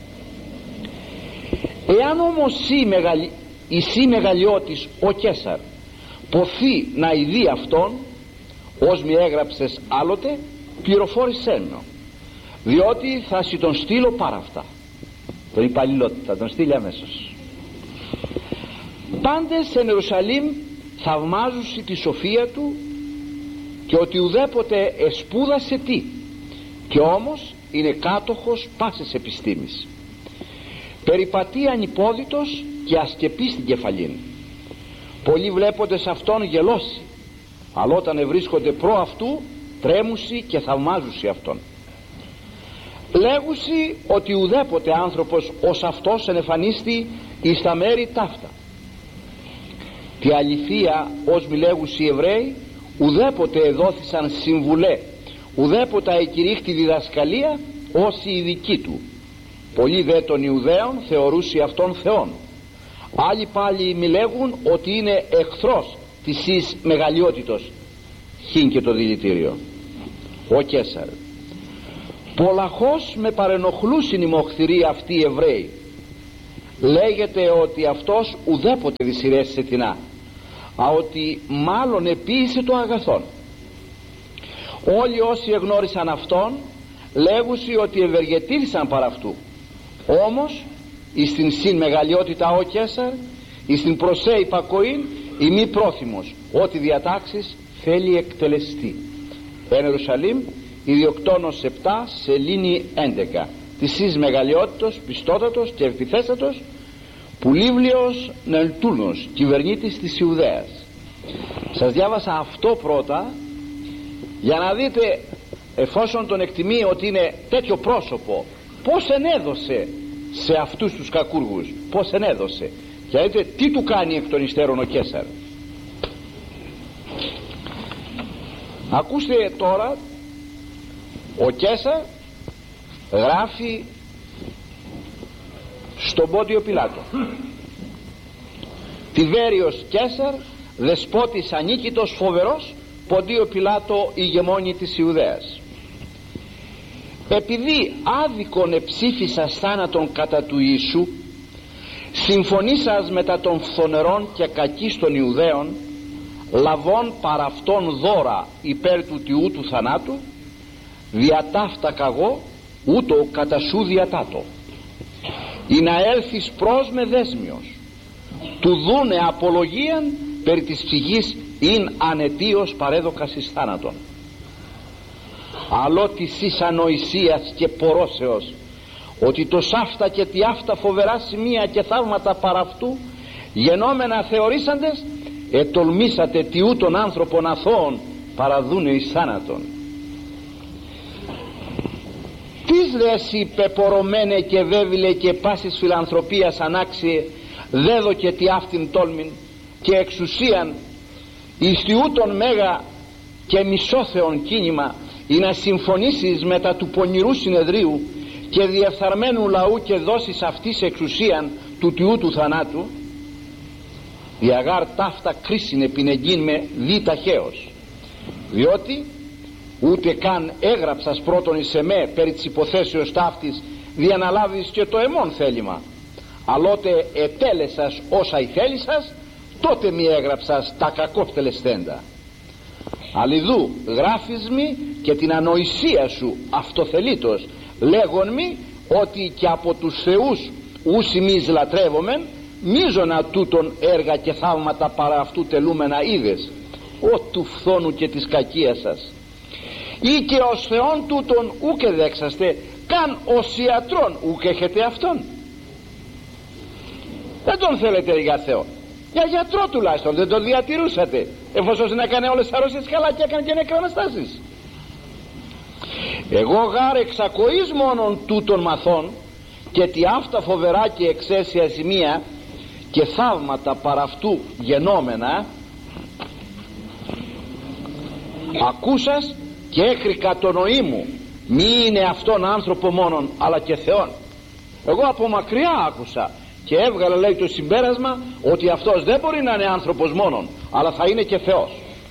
Εάν όμως η σύ μεγαλειώτης ο Καίσαρ ποθεί να ειδεί αυτόν, ως μη έγραψες άλλοτε, πληροφόρησέ με, διότι θα σοι τον στείλω πάρα αυτά.
τον υπαλληλό του, θα τον στείλει αμέσως. Πάντες εν Ιερουσαλήμ θαυμάζουσι τη σοφία του και ότι ουδέποτε εσπούδασε τι, και όμως είναι κάτοχος πάσης επιστήμης. Περιπατεί ανυπόδητος και ασκεπεί στην κεφαλήν. Πολλοί βλέποντες αυτόν γελώσει, αλλά όταν ευρίσκονται προ αυτού τρέμουσι και θαυμάζουσι αυτόν. Λέγουσι ότι ουδέποτε άνθρωπος ως αυτός ενεφανίστη εις τα μέρη ταύτα. Τη αληθεία ως μη λέγουσι οι Εβραίοι ουδέποτε εδόθησαν συμβουλέ, ουδέποτε εκηρύχτη διδασκαλία όσοι οι δικοί του. Πολλοί δε των Ιουδαίων θεωρούσι αυτόν Θεόν. Άλλοι πάλι μη λέγουν ότι είναι εχθρός της εις μεγαλειότητος. Χύν και το δηλητήριο. Ο Καίσαρ. Πολλαχώς με παρενοχλούσιν οι μοχθηροί αυτοί οι Εβραίοι. Λέγεται ότι αυτός ουδέποτε δυσυρέσει τεινά, α ότι μάλλον επίησε το αγαθόν. Όλοι όσοι εγνώρισαν αυτόν λέγουσι ότι ευεργετήθησαν παρά αυτού. Όμως εις την συν μεγαλειότητα ο Καίσαρ, εις την προσέ υπακοήν η μη πρόθυμος, ότι διατάξεις θέλει εκτελεστεί. Εν Ιερουσαλήμ Ιδιοκτώνος επτά σελήνη έντεκα. Της εις μεγαλειότητος, πιστότατος και επιθέστατος, Πουλίβλιος Νελτούρνος, κυβερνήτης της Ιουδαίας. Σας διάβασα αυτό πρώτα για να δείτε, εφόσον τον εκτιμεί ότι είναι τέτοιο πρόσωπο, πως ενέδωσε σε αυτούς τους κακούργους, πως ενέδωσε, και δείτε τι του κάνει εκ των υστέρων ο Καίσαρ. Ακούστε τώρα, ο Καίσαρ γράφει στον Πόντιο Πιλάτο: Τιβέριος Καίσαρ, δεσπότης ανίκητος φοβερός, Πόντιο Πιλάτο ηγεμόνη της Ιουδαίας. Επειδή άδικον εψήφισας θάνατον κατά του Ιησού, συμφωνήσας μετά των φθονερών και κακής των Ιουδαίων, λαβών παρά αυτόν δώρα υπέρ του τιού του θανάτου, διατάφτα καγώ ούτω κατά σου διατάτω, ή να έλθεις προς με δέσμιος, του δούνε απολογίαν περί της ψυχής ειν ανετίως παρέδοκας εις θάνατον. Αλλό της εις ανοησίας και πορώσεως, ότι το σάφτα και τι αυτά φοβερά σημεία και θαύματα παρά αυτού γενόμενα θεωρήσαντες, ετολμήσατε τι ούτων άνθρωπων αθώων παραδούνε εις θάνατον. Τις δε εσύ πεπορωμένε και βέβηλε και πάσης φιλανθρωπίας ανάξιε, δέδω και τι αυτήν τόλμην και εξουσίαν εις τι ούτων μέγα και μισόθεον κίνημα, ή να συμφωνήσεις μετά του πονηρού συνεδρίου και διεφθαρμένου λαού και δώσεις αυτής εξουσίαν του τιού του θανάτου, η αγάρ ταύτα κρίσιν επινεγγύν με δι ταχαίως, διότι ούτε καν έγραψας πρώτον εις εμέ περί της υποθέσεως ταύτης διαναλάβεις και το εμόν θέλημα, αλλότε ετέλεσας όσα ηθέλησας, τότε μη έγραψας τα κακώς τελεσθέντα. Αλλιδού γράφεις μη και την ανοησία σου αυτοθελήτως, λέγον μη ότι και από τους θεούς ους ημείς λατρεύομεν, μίζωνα τούτον έργα και θαύματα παρά αυτού τελούμενα είδες, ο του φθόνου και της κακίας σας. Ή και ως Θεόν τούτον ούκε δέξαστε, καν ως ιατρών ούκ έχετε αυτόν. Δεν τον θέλετε για Θεό, για γιατρό τουλάχιστον δεν τον διατηρούσατε, εφόσον έκανε όλες τις αρρώσεις καλά και έκανε και νεκραναστάσεις. Εγώ γάρ εξακοής μόνον τούτων μαθών, και τι αυτά φοβερά και εξαίσια σημεία και θαύματα παρά αυτού γενόμενα ακούσας και έκρικα το νοή μου, μη είναι αυτόν άνθρωπο μόνον αλλά και Θεόν. Εγώ από μακριά άκουσα και έβγαλα, λέει, το συμπέρασμα ότι αυτός δεν μπορεί να είναι άνθρωπος μόνον, αλλά θα είναι και Θεός.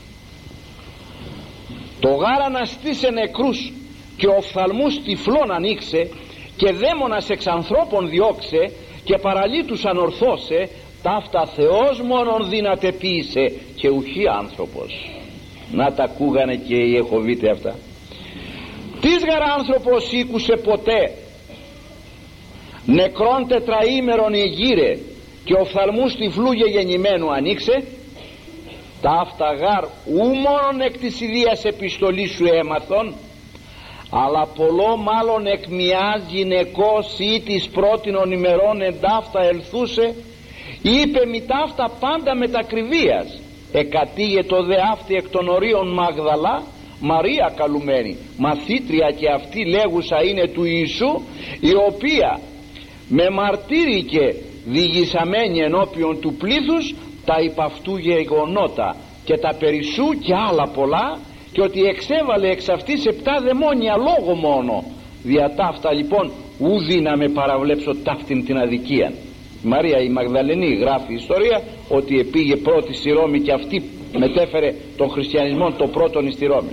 Το γάρα να στήσε νεκρούς και οφθαλμούς τυφλών ανοίξε και δαίμονας εξ ανθρώπων διώξε και παραλύτους ανορθώσε, ταύτα Θεός μόνον δύναται ποίησε και ουχή άνθρωπος. Να τα ακούγανε και οι Εχωβίτε αυτά. Τις γαρά άνθρωπος ήκουσε ποτέ νεκρόν τετραήμερον ηγύρε και οφθαλμούς τυφλούγε γεννημένου ανοίξε, τα αυταγάρ ου μόνον εκ της ιδίας επιστολής σου έμαθον, αλλά πολλό μάλλον εκ μιας γυναικός ή της πρότινων ημερών εντάφτα ελθούσε, είπε μη ταύτα πάντα μετακριβίας, εκατήγε το δε αυτή εκ των ορίων Μαγδαλά, Μαρία καλουμένη, μαθήτρια και αυτή λέγουσα είναι του Ιησού, η οποία με μαρτύρηκε διηγησαμένη ενώπιον του πλήθους τα υπ' αυτού γεγονότα και τα περισσού και άλλα πολλά, και ότι εξέβαλε εξ αυτής επτά δαιμόνια λόγω μόνο. Δια ταύτα λοιπόν ουδή να με παραβλέψω ταύτην την αδικία. Η Μαρία η Μαγδαλενή γράφει η ιστορία ότι επήγε πρώτη στη Ρώμη και αυτή μετέφερε τον χριστιανισμό το πρώτον στη Ρώμη.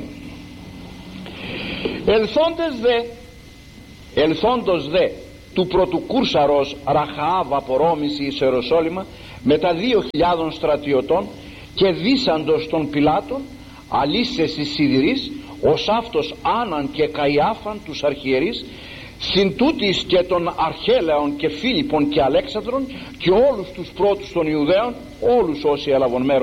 Ελθόντες δε ελθόντος δε του πρωτοκούρσαρος Ραχαάβ από Ρώμηση εις Ιεροσόλυμα με τα δύο χιλιάδων στρατιωτών και δίσαντος των Πιλάτων αλήσες εις σιδηρείς ως αυτός Άνναν και Καϊάφαν τους αρχιερείς, συν τούτης και των Αρχέλεων και Φίλιππων και Αλέξανδρων και όλους τους πρώτους των Ιουδαίων, όλους όσοι έλαβαν μέρος